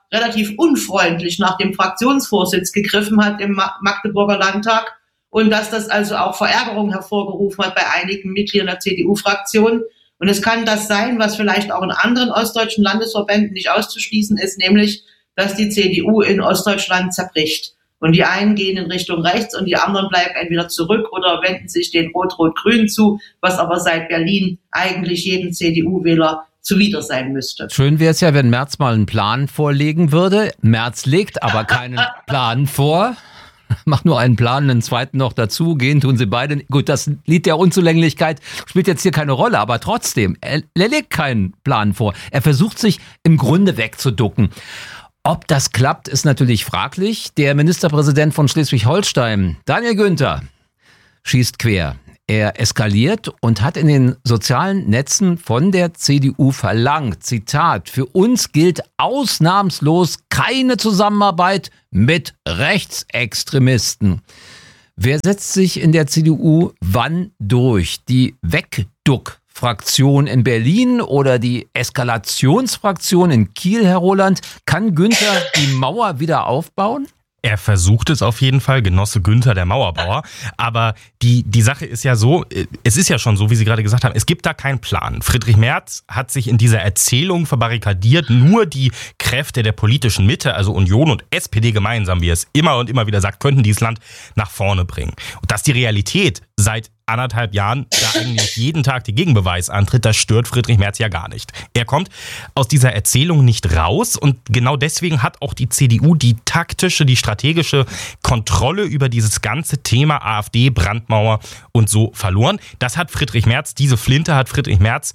relativ unfreundlich nach dem Fraktionsvorsitz gegriffen hat im Magdeburger Landtag und dass das also auch Verärgerung hervorgerufen hat bei einigen Mitgliedern der CDU-Fraktion. Und es kann das sein, was vielleicht auch in anderen ostdeutschen Landesverbänden nicht auszuschließen ist, nämlich, dass die CDU in Ostdeutschland zerbricht. Und die einen gehen in Richtung rechts und die anderen bleiben entweder zurück oder wenden sich den Rot-Rot-Grün zu, was aber seit Berlin eigentlich jedem CDU-Wähler zuwider sein müsste. Schön wäre es ja, wenn Merz mal einen Plan vorlegen würde. Merz legt aber keinen Plan vor. Macht nur einen Plan, einen zweiten noch dazu. Gehen tun sie beide. Gut, das Lied der Unzulänglichkeit spielt jetzt hier keine Rolle, aber trotzdem, er legt keinen Plan vor. Er versucht sich im Grunde wegzuducken. Ob das klappt, ist natürlich fraglich. Der Ministerpräsident von Schleswig-Holstein, Daniel Günther, schießt quer. Er eskaliert und hat in den sozialen Netzen von der CDU verlangt, Zitat, für uns gilt ausnahmslos keine Zusammenarbeit mit Rechtsextremisten. Wer setzt sich in der CDU wann durch? Die Wegduck-Fraktion in Berlin oder die Eskalationsfraktion in Kiel, Herr Roland? Kann Günther die Mauer wieder aufbauen? Er versucht es auf jeden Fall, Genosse Günther, der Mauerbauer. Aber die Sache ist ja so, es ist ja schon so, wie Sie gerade gesagt haben, es gibt da keinen Plan. Friedrich Merz hat sich in dieser Erzählung verbarrikadiert, nur die Kräfte der politischen Mitte, also Union und SPD gemeinsam, wie er es immer und immer wieder sagt, könnten dieses Land nach vorne bringen. Und dass die Realität seit 1,5 Jahren da eigentlich jeden Tag die Gegenbeweis antritt, das stört Friedrich Merz ja gar nicht. Er kommt aus dieser Erzählung nicht raus und genau deswegen hat auch die CDU die taktische, die strategische Kontrolle über dieses ganze Thema AfD, Brandmauer und so verloren. Das hat Friedrich Merz, diese Flinte hat Friedrich Merz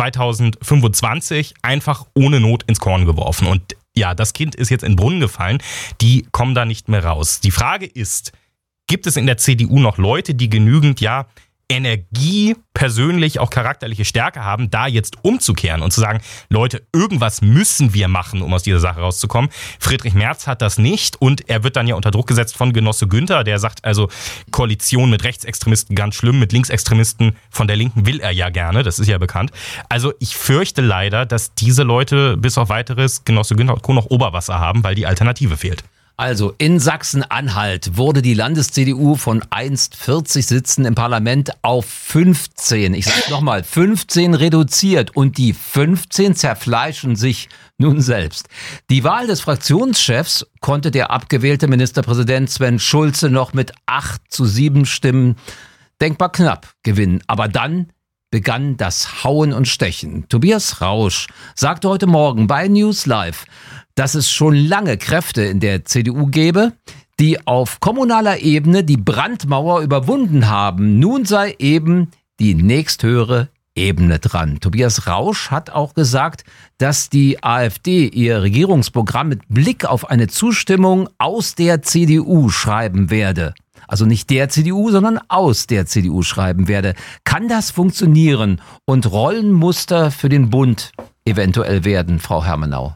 2025 einfach ohne Not ins Korn geworfen. Und ja, das Kind ist jetzt in den Brunnen gefallen, die kommen da nicht mehr raus. Die Frage ist, gibt es in der CDU noch Leute, die genügend, Energie, persönlich auch charakterliche Stärke haben, da jetzt umzukehren und zu sagen, Leute, irgendwas müssen wir machen, um aus dieser Sache rauszukommen. Friedrich Merz hat das nicht und er wird dann ja unter Druck gesetzt von Genosse Günther, der sagt also, Koalition mit Rechtsextremisten ganz schlimm, mit Linksextremisten von der Linken will er ja gerne, das ist ja bekannt. Also ich fürchte leider, dass diese Leute bis auf weiteres Genosse Günther und Co. noch Oberwasser haben, weil die Alternative fehlt. Also in Sachsen-Anhalt wurde die Landes-CDU von einst 40 Sitzen im Parlament auf 15, ich sage nochmal, 15 reduziert und die 15 zerfleischen sich nun selbst. Die Wahl des Fraktionschefs konnte der abgewählte Ministerpräsident Sven Schulze noch mit 8:7 Stimmen denkbar knapp gewinnen. Aber dann begann das Hauen und Stechen. Tobias Rausch sagte heute Morgen bei News Live, dass es schon lange Kräfte in der CDU gäbe, die auf kommunaler Ebene die Brandmauer überwunden haben. Nun sei eben die nächsthöhere Ebene dran. Tobias Rausch hat auch gesagt, dass die AfD ihr Regierungsprogramm mit Blick auf eine Zustimmung aus der CDU schreiben werde. Also nicht der CDU, sondern aus der CDU schreiben werde. Kann das funktionieren und Rollenmuster für den Bund eventuell werden, Frau Hermenau?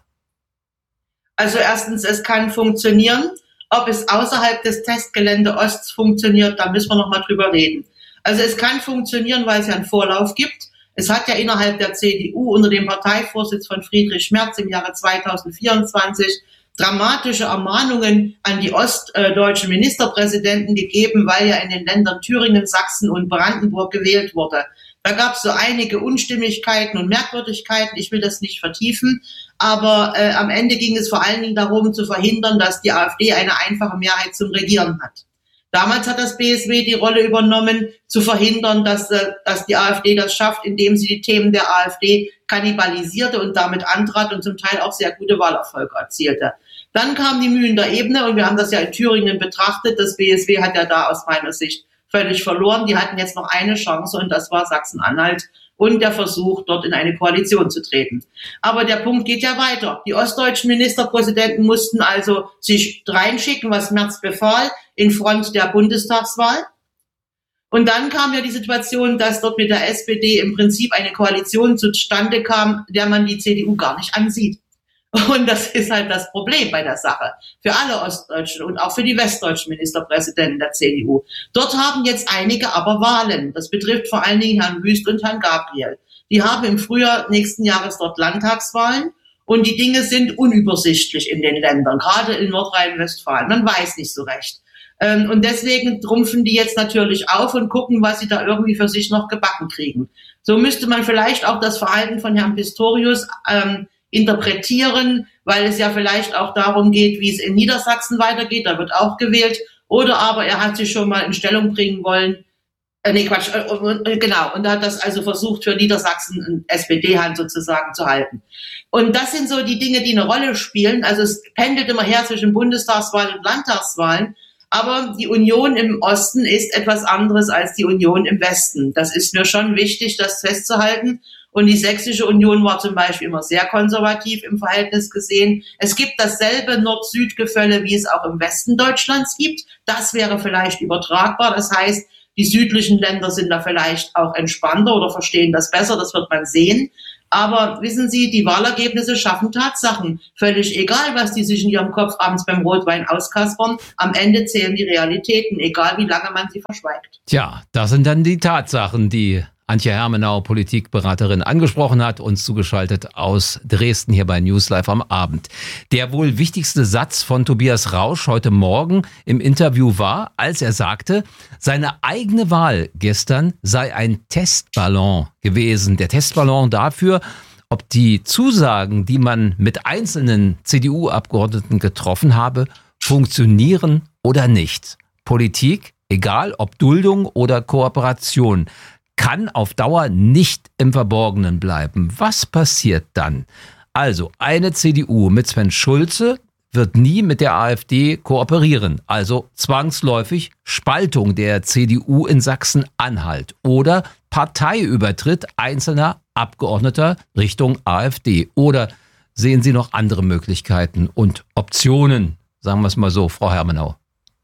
Also erstens, es kann funktionieren. Ob es außerhalb des Testgelände Osts funktioniert, da müssen wir noch mal drüber reden. Also es kann funktionieren, weil es ja einen Vorlauf gibt. Es hat ja innerhalb der CDU unter dem Parteivorsitz von Friedrich Merz im Jahre 2024 dramatische Ermahnungen an die ostdeutschen Ministerpräsidenten gegeben, weil ja in den Ländern Thüringen, Sachsen und Brandenburg gewählt wurde. Da gab es so einige Unstimmigkeiten und Merkwürdigkeiten. Ich will das nicht vertiefen, aber am Ende ging es vor allen Dingen darum, zu verhindern, dass die AfD eine einfache Mehrheit zum Regieren hat. Damals hat das BSW die Rolle übernommen, zu verhindern, dass die AfD das schafft, indem sie die Themen der AfD kannibalisierte und damit antrat und zum Teil auch sehr gute Wahlerfolge erzielte. Dann kamen die Mühen der Ebene und wir haben das ja in Thüringen betrachtet. Das BSW hat ja da aus meiner Sicht völlig verloren. Die hatten jetzt noch eine Chance und das war Sachsen-Anhalt und der Versuch, dort in eine Koalition zu treten. Aber der Punkt geht ja weiter. Die ostdeutschen Ministerpräsidenten mussten also sich reinschicken, was Merz befahl, in Front der Bundestagswahl. Und dann kam ja die Situation, dass dort mit der SPD im Prinzip eine Koalition zustande kam, der man die CDU gar nicht ansieht. Und das ist halt das Problem bei der Sache. Für alle ostdeutschen und auch für die westdeutschen Ministerpräsidenten der CDU. Dort haben jetzt einige aber Wahlen. Das betrifft vor allen Dingen Herrn Wüst und Herrn Gabriel. Die haben im Frühjahr nächsten Jahres dort Landtagswahlen. Und die Dinge sind unübersichtlich in den Ländern, gerade in Nordrhein-Westfalen. Man weiß nicht so recht. Und deswegen trumpfen die jetzt natürlich auf und gucken, was sie da irgendwie für sich noch gebacken kriegen. So müsste man vielleicht auch das Verhalten von Herrn Pistorius interpretieren, weil es ja vielleicht auch darum geht, wie es in Niedersachsen weitergeht. Da wird auch gewählt. Oder aber er hat sich schon mal in Stellung bringen wollen. Genau. Und hat das also versucht, für Niedersachsen eine SPD-Hand sozusagen zu halten. Und das sind so die Dinge, die eine Rolle spielen. Also es pendelt immer her zwischen Bundestagswahlen und Landtagswahlen. Aber die Union im Osten ist etwas anderes als die Union im Westen. Das ist mir schon wichtig, das festzuhalten. Und die Sächsische Union war zum Beispiel immer sehr konservativ im Verhältnis gesehen. Es gibt dasselbe Nord-Süd-Gefälle, wie es auch im Westen Deutschlands gibt. Das wäre vielleicht übertragbar. Das heißt, die südlichen Länder sind da vielleicht auch entspannter oder verstehen das besser. Das wird man sehen. Aber wissen Sie, die Wahlergebnisse schaffen Tatsachen. Völlig egal, was die sich in ihrem Kopf abends beim Rotwein auskaspern. Am Ende zählen die Realitäten, egal wie lange man sie verschweigt. Tja, das sind dann die Tatsachen, die Antje Hermenau, Politikberaterin, angesprochen hat, uns zugeschaltet aus Dresden hier bei News Live am Abend. Der wohl wichtigste Satz von Tobias Rausch heute Morgen im Interview war, als er sagte, seine eigene Wahl gestern sei ein Testballon gewesen. Der Testballon dafür, ob die Zusagen, die man mit einzelnen CDU-Abgeordneten getroffen habe, funktionieren oder nicht. Politik, egal ob Duldung oder Kooperation, kann auf Dauer nicht im Verborgenen bleiben. Was passiert dann? Also eine CDU mit Sven Schulze wird nie mit der AfD kooperieren. Also zwangsläufig Spaltung der CDU in Sachsen-Anhalt oder Parteiübertritt einzelner Abgeordneter Richtung AfD. Oder sehen Sie noch andere Möglichkeiten und Optionen? Sagen wir es mal so, Frau Hermenau.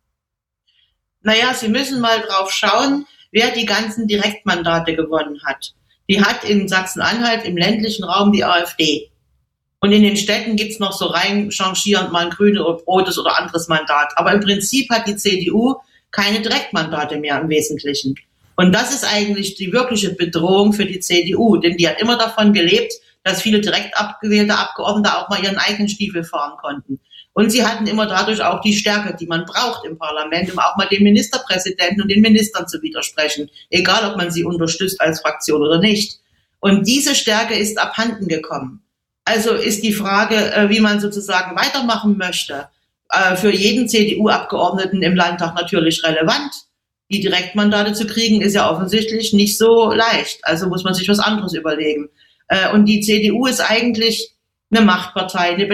Naja, Sie müssen mal drauf schauen, wer die ganzen Direktmandate gewonnen hat. Die hat in Sachsen-Anhalt im ländlichen Raum die AfD. Und in den Städten gibt's noch so reinchangierend mal ein grünes oder rotes oder anderes Mandat. Aber im Prinzip hat die CDU keine Direktmandate mehr im Wesentlichen. Und das ist eigentlich die wirkliche Bedrohung für die CDU. Denn die hat immer davon gelebt, dass viele direkt abgewählte Abgeordnete auch mal ihren eigenen Stiefel fahren konnten. Und sie hatten immer dadurch auch die Stärke, die man braucht im Parlament, um auch mal dem Ministerpräsidenten und den Ministern zu widersprechen, egal ob man sie unterstützt als Fraktion oder nicht. Und diese Stärke ist abhanden gekommen. Also ist die Frage, wie man sozusagen weitermachen möchte, für jeden CDU-Abgeordneten im Landtag natürlich relevant. Die Direktmandate zu kriegen, ist ja offensichtlich nicht so leicht. Also muss man sich was anderes überlegen. Und die CDU ist eigentlich eine Machtpartei, eine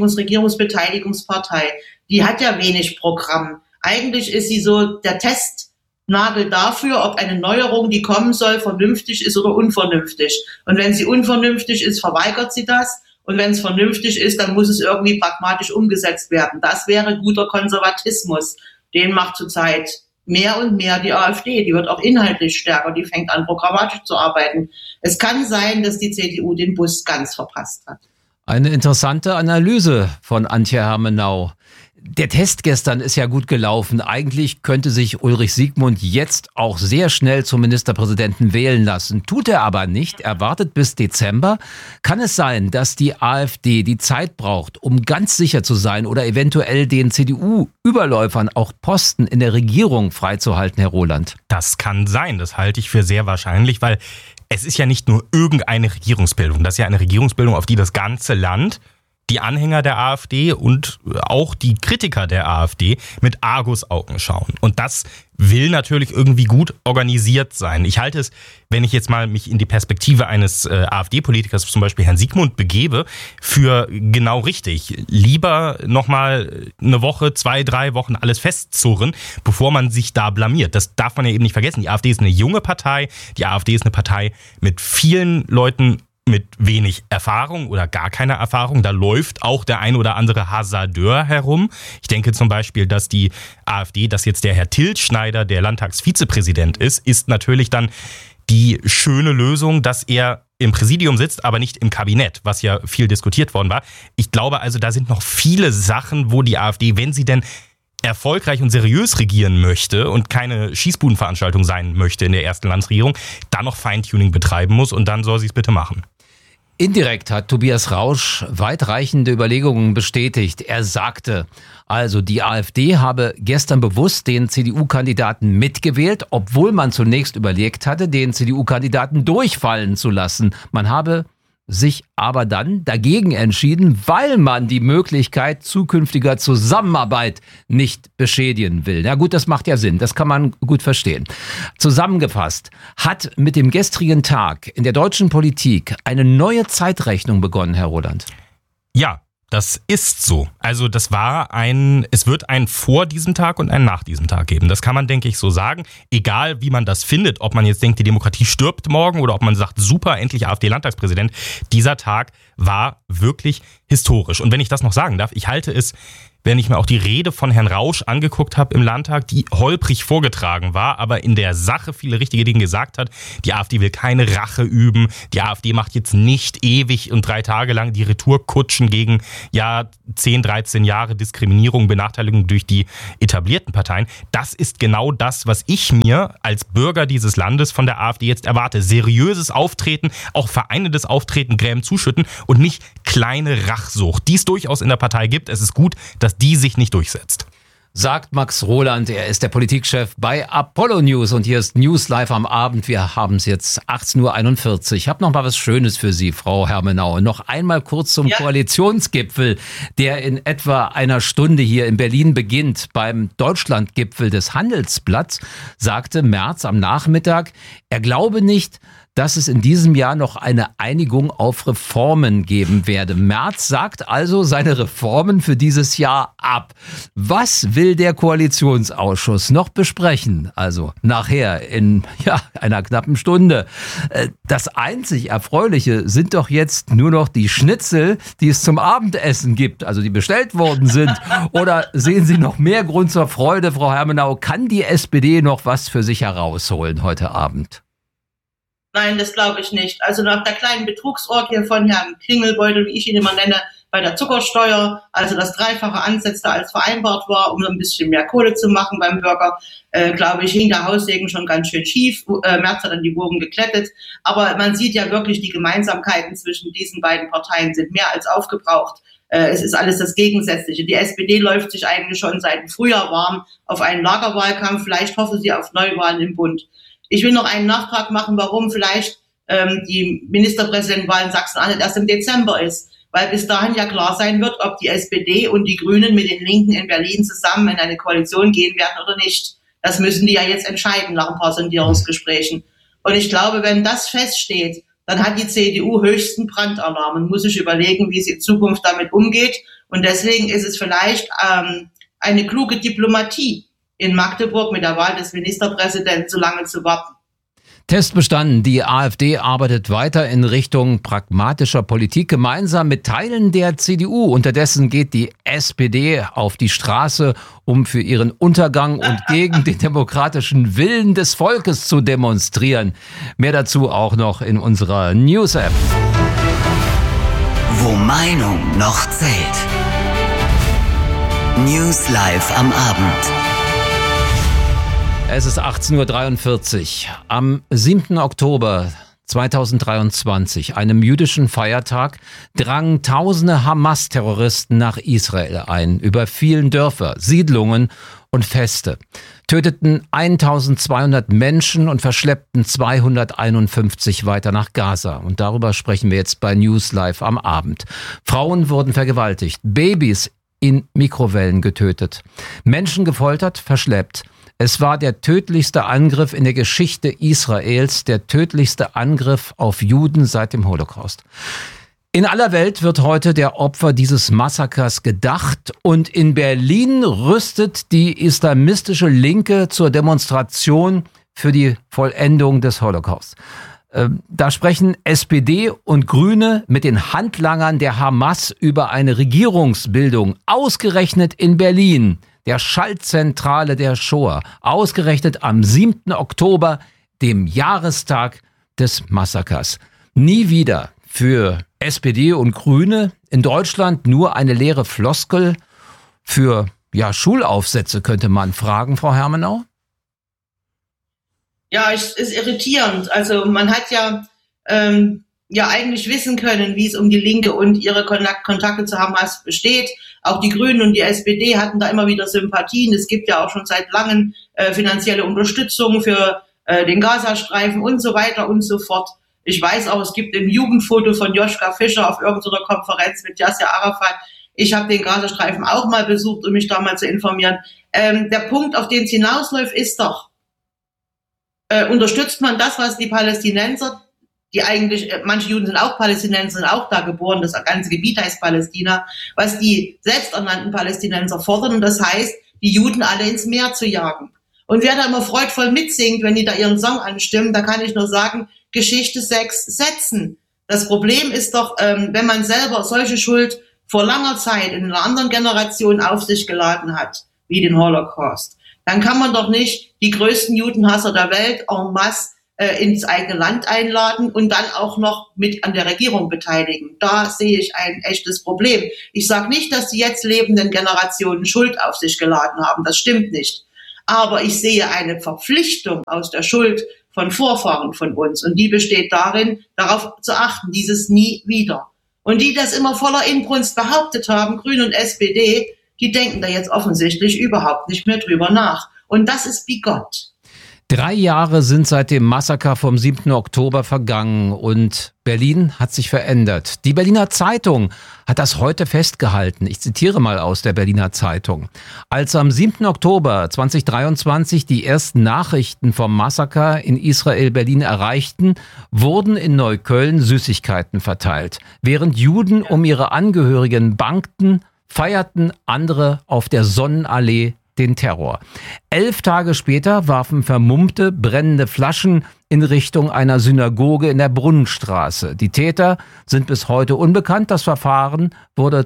Regierungsbeteiligungspartei. Die hat ja wenig Programm. Eigentlich ist sie so der Testnagel dafür, ob eine Neuerung, die kommen soll, vernünftig ist oder unvernünftig. Und wenn sie unvernünftig ist, verweigert sie das. Und wenn es vernünftig ist, dann muss es irgendwie pragmatisch umgesetzt werden. Das wäre guter Konservatismus. Den macht zurzeit mehr und mehr die AfD. Die wird auch inhaltlich stärker. Die fängt an, programmatisch zu arbeiten. Es kann sein, dass die CDU den Bus ganz verpasst hat. Eine interessante Analyse von Antje Hermenau. Der Test gestern ist ja gut gelaufen. Eigentlich könnte sich Ulrich Siegmund jetzt auch sehr schnell zum Ministerpräsidenten wählen lassen. Tut er aber nicht. Er wartet bis Dezember. Kann es sein, dass die AfD die Zeit braucht, um ganz sicher zu sein oder eventuell den CDU-Überläufern auch Posten in der Regierung freizuhalten, Herr Roland? Das kann sein. Das halte ich für sehr wahrscheinlich, weil es ist ja nicht nur irgendeine Regierungsbildung. Das ist ja eine Regierungsbildung, auf die das ganze Land, die Anhänger der AfD und auch die Kritiker der AfD mit Argusaugen schauen. Und das will natürlich irgendwie gut organisiert sein. Ich halte es, wenn ich jetzt mal mich in die Perspektive eines AfD-Politikers, zum Beispiel Herrn Siegmund, begebe, für genau richtig. Lieber nochmal eine Woche, 2, 3 Wochen alles festzurren, bevor man sich da blamiert. Das darf man ja eben nicht vergessen. Die AfD ist eine junge Partei. Die AfD ist eine Partei mit vielen Leuten mit wenig Erfahrung oder gar keine Erfahrung. Da läuft auch der ein oder andere Hasardeur herum. Ich denke zum Beispiel, dass die AfD, dass jetzt der Herr Tilschneider der Landtagsvizepräsident ist natürlich dann die schöne Lösung, dass er im Präsidium sitzt, aber nicht im Kabinett, was ja viel diskutiert worden war. Ich glaube also, da sind noch viele Sachen, wo die AfD, wenn sie denn erfolgreich und seriös regieren möchte und keine Schießbudenveranstaltung sein möchte in der ersten Landesregierung, dann noch Feintuning betreiben muss und dann soll sie es bitte machen. Indirekt hat Tobias Rausch weitreichende Überlegungen bestätigt. Er sagte, also die AfD habe gestern bewusst den CDU-Kandidaten mitgewählt, obwohl man zunächst überlegt hatte, den CDU-Kandidaten durchfallen zu lassen. Man habe sich aber dann dagegen entschieden, weil man die Möglichkeit zukünftiger Zusammenarbeit nicht beschädigen will. Na gut, das macht ja Sinn, das kann man gut verstehen. Zusammengefasst, hat mit dem gestrigen Tag in der deutschen Politik eine neue Zeitrechnung begonnen, Herr Roland? Ja, das ist so. Also es wird ein vor diesem Tag und ein nach diesem Tag geben. Das kann man, denke ich, so sagen. Egal, wie man das findet, ob man jetzt denkt, die Demokratie stirbt morgen oder ob man sagt, super, endlich AfD-Landtagspräsident. Dieser Tag war wirklich historisch. Und wenn ich das noch sagen darf, ich halte es, wenn ich mir auch die Rede von Herrn Rausch angeguckt habe im Landtag, die holprig vorgetragen war, aber in der Sache viele richtige Dinge gesagt hat. Die AfD will keine Rache üben. Die AfD macht jetzt nicht ewig und 3 Tage lang die Retourkutschen gegen 10, 13 Jahre Diskriminierung, Benachteiligung durch die etablierten Parteien. Das ist genau das, was ich mir als Bürger dieses Landes von der AfD jetzt erwarte. Seriöses Auftreten, auch vereinendes Auftreten, Gräben zuschütten und nicht kleine Rachsucht, die es durchaus in der Partei gibt. Es ist gut, dass die sich nicht durchsetzt. Sagt Max Roland, er ist der Politikchef bei Apollo News und hier ist News Live am Abend. Wir haben es jetzt 18.41 Uhr. Ich habe noch mal was Schönes für Sie, Frau Hermenau. Noch einmal kurz zum Koalitionsgipfel, der in etwa einer Stunde hier in Berlin beginnt. Beim Deutschlandgipfel des Handelsblatts sagte Merz am Nachmittag, er glaube nicht, dass es in diesem Jahr noch eine Einigung auf Reformen geben werde. Merz sagt also seine Reformen für dieses Jahr ab. Was will der Koalitionsausschuss noch besprechen? Also nachher in einer knappen Stunde. Das einzig Erfreuliche sind doch jetzt nur noch die Schnitzel, die es zum Abendessen gibt, also die bestellt worden sind. Oder sehen Sie noch mehr Grund zur Freude, Frau Hermenau? Kann die SPD noch was für sich herausholen heute Abend? Nein, das glaube ich nicht. Also nach der kleinen Betrugsorgie von Herrn Klingelbeutel, wie ich ihn immer nenne, bei der Zuckersteuer, also das Dreifache ansetzte als vereinbart war, um ein bisschen mehr Kohle zu machen beim Bürger, glaube ich, hing der Haussegen schon ganz schön schief. Merz hat dann die Wogen geklettet. Aber man sieht ja wirklich, die Gemeinsamkeiten zwischen diesen beiden Parteien sind mehr als aufgebraucht. Es ist alles das Gegensätzliche. Die SPD läuft sich eigentlich schon seit dem Frühjahr warm auf einen Lagerwahlkampf. Vielleicht hoffen sie auf Neuwahlen im Bund. Ich will noch einen Nachtrag machen, warum vielleicht die Ministerpräsidentenwahl in Sachsen-Anhalt erst im Dezember ist. Weil bis dahin ja klar sein wird, ob die SPD und die Grünen mit den Linken in Berlin zusammen in eine Koalition gehen werden oder nicht. Das müssen die ja jetzt entscheiden nach ein paar Sondierungsgesprächen. Und ich glaube, wenn das feststeht, dann hat die CDU höchsten Brandalarm und muss sich überlegen, wie sie in Zukunft damit umgeht. Und deswegen ist es vielleicht eine kluge Diplomatie, in Magdeburg mit der Wahl des Ministerpräsidenten so lange zu warten. Test bestanden. Die AfD arbeitet weiter in Richtung pragmatischer Politik gemeinsam mit Teilen der CDU. Unterdessen geht die SPD auf die Straße, um für ihren Untergang und gegen den demokratischen Willen des Volkes zu demonstrieren. Mehr dazu auch noch in unserer News-App. Wo Meinung noch zählt. News Live am Abend. Es ist 18.43 Uhr. Am 7. Oktober 2023, einem jüdischen Feiertag, drangen tausende Hamas-Terroristen nach Israel ein, überfielen Dörfer, Siedlungen und Feste, töteten 1200 Menschen und verschleppten 251 weiter nach Gaza. Und darüber sprechen wir jetzt bei News Live am Abend. Frauen wurden vergewaltigt, Babys in Mikrowellen getötet, Menschen gefoltert, verschleppt. Es war der tödlichste Angriff in der Geschichte Israels, der tödlichste Angriff auf Juden seit dem Holocaust. In aller Welt wird heute der Opfer dieses Massakers gedacht und in Berlin rüstet die islamistische Linke zur Demonstration für die Vollendung des Holocaust. Da sprechen SPD und Grüne mit den Handlangern der Hamas über eine Regierungsbildung, ausgerechnet in Berlin, der Schaltzentrale der Shoah, ausgerechnet am 7. Oktober, dem Jahrestag des Massakers. Nie wieder für SPD und Grüne in Deutschland nur eine leere Floskel für Schulaufsätze, könnte man fragen, Frau Hermenau? Ja, es ist irritierend. Also man hat ja ja eigentlich wissen können, wie es um die Linke und ihre Kontakte zu Hamas besteht. Auch die Grünen und die SPD hatten da immer wieder Sympathien. Es gibt ja auch schon seit langem finanzielle Unterstützung für den Gazastreifen und so weiter und so fort. Ich weiß auch, es gibt ein Jugendfoto von Joschka Fischer auf irgendeiner Konferenz mit Yasser Arafat. Ich habe den Gazastreifen auch mal besucht, um mich da mal zu informieren. Der Punkt, auf den es hinausläuft, ist doch, unterstützt man das, was die Palästinenser, die eigentlich, manche Juden sind auch Palästinenser, sind auch da geboren, das ganze Gebiet heißt Palästina, was die selbsternannten Palästinenser fordern, und das heißt, die Juden alle ins Meer zu jagen. Und wer da immer freudvoll mitsingt, wenn die da ihren Song anstimmen, da kann ich nur sagen, Geschichte 6 setzen. Das Problem ist doch, wenn man selber solche Schuld vor langer Zeit in einer anderen Generation auf sich geladen hat, wie den Holocaust, dann kann man doch nicht die größten Judenhasser der Welt en masse ins eigene Land einladen und dann auch noch mit an der Regierung beteiligen. Da sehe ich ein echtes Problem. Ich sage nicht, dass die jetzt lebenden Generationen Schuld auf sich geladen haben. Das stimmt nicht. Aber ich sehe eine Verpflichtung aus der Schuld von Vorfahren von uns. Und die besteht darin, darauf zu achten, dieses nie wieder. Und die das immer voller Inbrunst behauptet haben, Grüne und SPD, die denken da jetzt offensichtlich überhaupt nicht mehr drüber nach. Und das ist bigott. 3 Jahre sind seit dem Massaker vom 7. Oktober vergangen und Berlin hat sich verändert. Die Berliner Zeitung hat das heute festgehalten. Ich zitiere mal aus der Berliner Zeitung. Als am 7. Oktober 2023 die ersten Nachrichten vom Massaker in Israel-Berlin erreichten, wurden in Neukölln Süßigkeiten verteilt. Während Juden um ihre Angehörigen bangten, feierten andere auf der Sonnenallee den Terror. 11 Tage später warfen Vermummte brennende Flaschen in Richtung einer Synagoge in der Brunnenstraße. Die Täter sind bis heute unbekannt. Das Verfahren wurde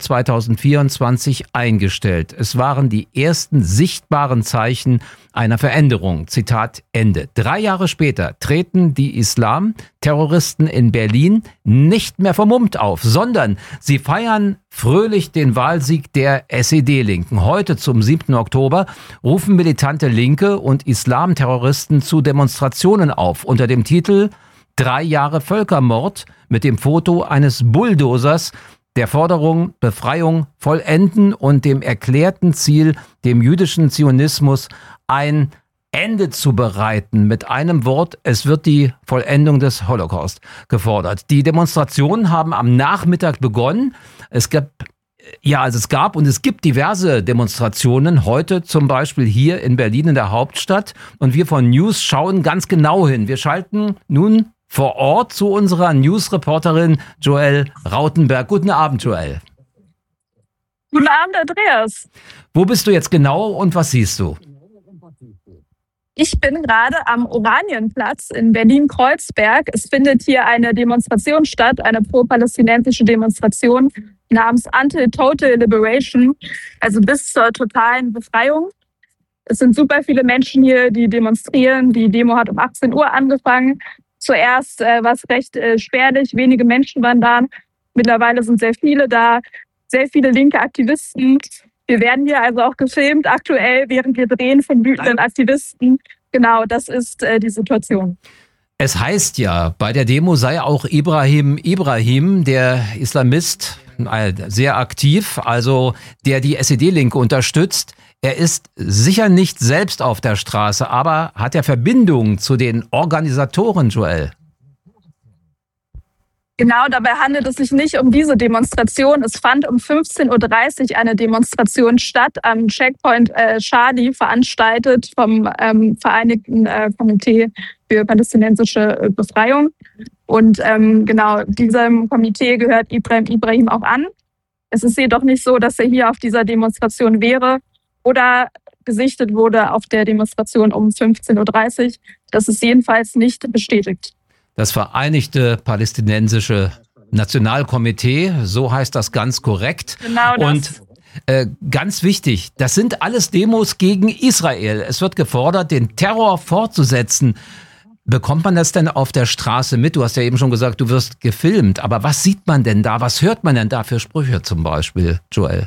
2024 eingestellt. Es waren die ersten sichtbaren Zeichen einer Veränderung. Zitat Ende. 3 Jahre später treten die Islam-Terroristen in Berlin nicht mehr vermummt auf, sondern sie feiern fröhlich den Wahlsieg der SED-Linken. Heute zum 7. Oktober rufen militante Linke und Islam-Terroristen zu Demonstrationen auf unter dem Titel 3 Jahre Völkermord mit dem Foto eines Bulldozers, der Forderung Befreiung vollenden und dem erklärten Ziel, dem jüdischen Zionismus ein Ende zu bereiten. Mit einem Wort, es wird die Vollendung des Holocaust gefordert. Die Demonstrationen haben am Nachmittag begonnen. Es gab und es gibt diverse Demonstrationen, heute zum Beispiel hier in Berlin in der Hauptstadt. Und wir von News schauen ganz genau hin. Wir schalten nun vor Ort zu unserer News-Reporterin Joelle Rautenberg. Guten Abend, Joelle. Guten Abend, Andreas. Wo bist du jetzt genau und was siehst du? Ich bin gerade am Oranienplatz in Berlin-Kreuzberg. Es findet hier eine Demonstration statt, eine pro-palästinensische Demonstration namens Anti-Total Liberation, also bis zur totalen Befreiung. Es sind super viele Menschen hier, die demonstrieren. Die Demo hat um 18 Uhr angefangen. Zuerst war es recht spärlich, wenige Menschen waren da. Mittlerweile sind sehr viele da, sehr viele linke Aktivisten. Wir werden hier also auch gefilmt aktuell, während wir drehen von wütenden Aktivisten. Genau, das ist die Situation. Es heißt ja, bei der Demo sei auch Ibrahim, der Islamist, sehr aktiv, also der die SED-Linke unterstützt. Er ist sicher nicht selbst auf der Straße, aber hat er Verbindungen zu den Organisatoren, Joelle? Genau, dabei handelt es sich nicht um diese Demonstration. Es fand um 15.30 Uhr eine Demonstration statt am Checkpoint Charlie, veranstaltet vom Vereinigten Komitee für palästinensische Befreiung. Und genau, diesem Komitee gehört Ibrahim auch an. Es ist jedoch nicht so, dass er hier auf dieser Demonstration wäre oder gesichtet wurde auf der Demonstration um 15.30 Uhr. Das ist jedenfalls nicht bestätigt. Das Vereinigte Palästinensische Nationalkomitee, so heißt das ganz korrekt. Genau das. Und ganz wichtig, das sind alles Demos gegen Israel. Es wird gefordert, den Terror fortzusetzen. Bekommt man das denn auf der Straße mit? Du hast ja eben schon gesagt, du wirst gefilmt. Aber was sieht man denn da? Was hört man denn da für Sprüche zum Beispiel, Joelle?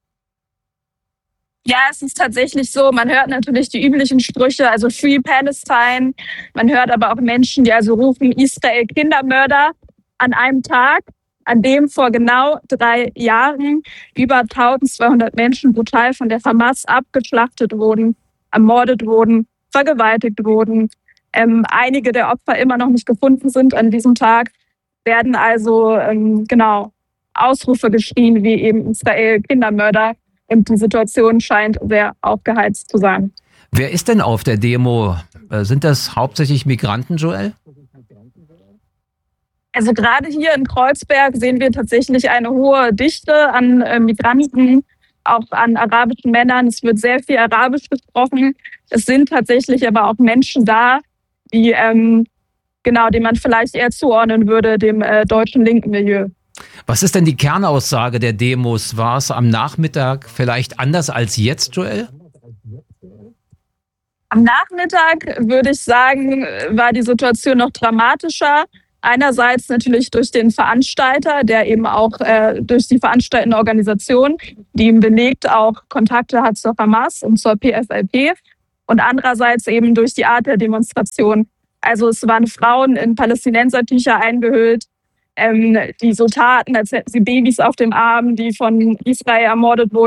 Ja, es ist tatsächlich so, man hört natürlich die üblichen Sprüche, also Free Palestine. Man hört aber auch Menschen, die also rufen, Israel Kindermörder. an einem Tag, an dem vor genau 3 Jahren über 1200 Menschen brutal von der Hamas abgeschlachtet wurden, ermordet wurden, vergewaltigt wurden. Einige der Opfer immer noch nicht gefunden sind an diesem Tag, werden also Ausrufe geschrien wie eben Israel Kindermörder. Die Situation scheint sehr aufgeheizt zu sein. Wer ist denn auf der Demo? Sind das hauptsächlich Migranten, Joel? Also gerade hier in Kreuzberg sehen wir tatsächlich eine hohe Dichte an Migranten, auch an arabischen Männern. Es wird sehr viel Arabisch gesprochen. Es sind tatsächlich aber auch Menschen da, die man vielleicht eher zuordnen würde dem deutschen linken Milieu. Was ist denn die Kernaussage der Demos? War es am Nachmittag vielleicht anders als jetzt, Joel? Am Nachmittag, würde ich sagen, war die Situation noch dramatischer. Einerseits natürlich durch den Veranstalter, der eben auch durch die veranstaltende Organisation, die ihm belegt, auch Kontakte hat zur Hamas und zur PFLP. Und andererseits eben durch die Art der Demonstration. Also es waren Frauen in Palästinensertücher eingehüllt, die so taten, als hätten sie Babys auf dem Arm, die von Israel ermordet wurden.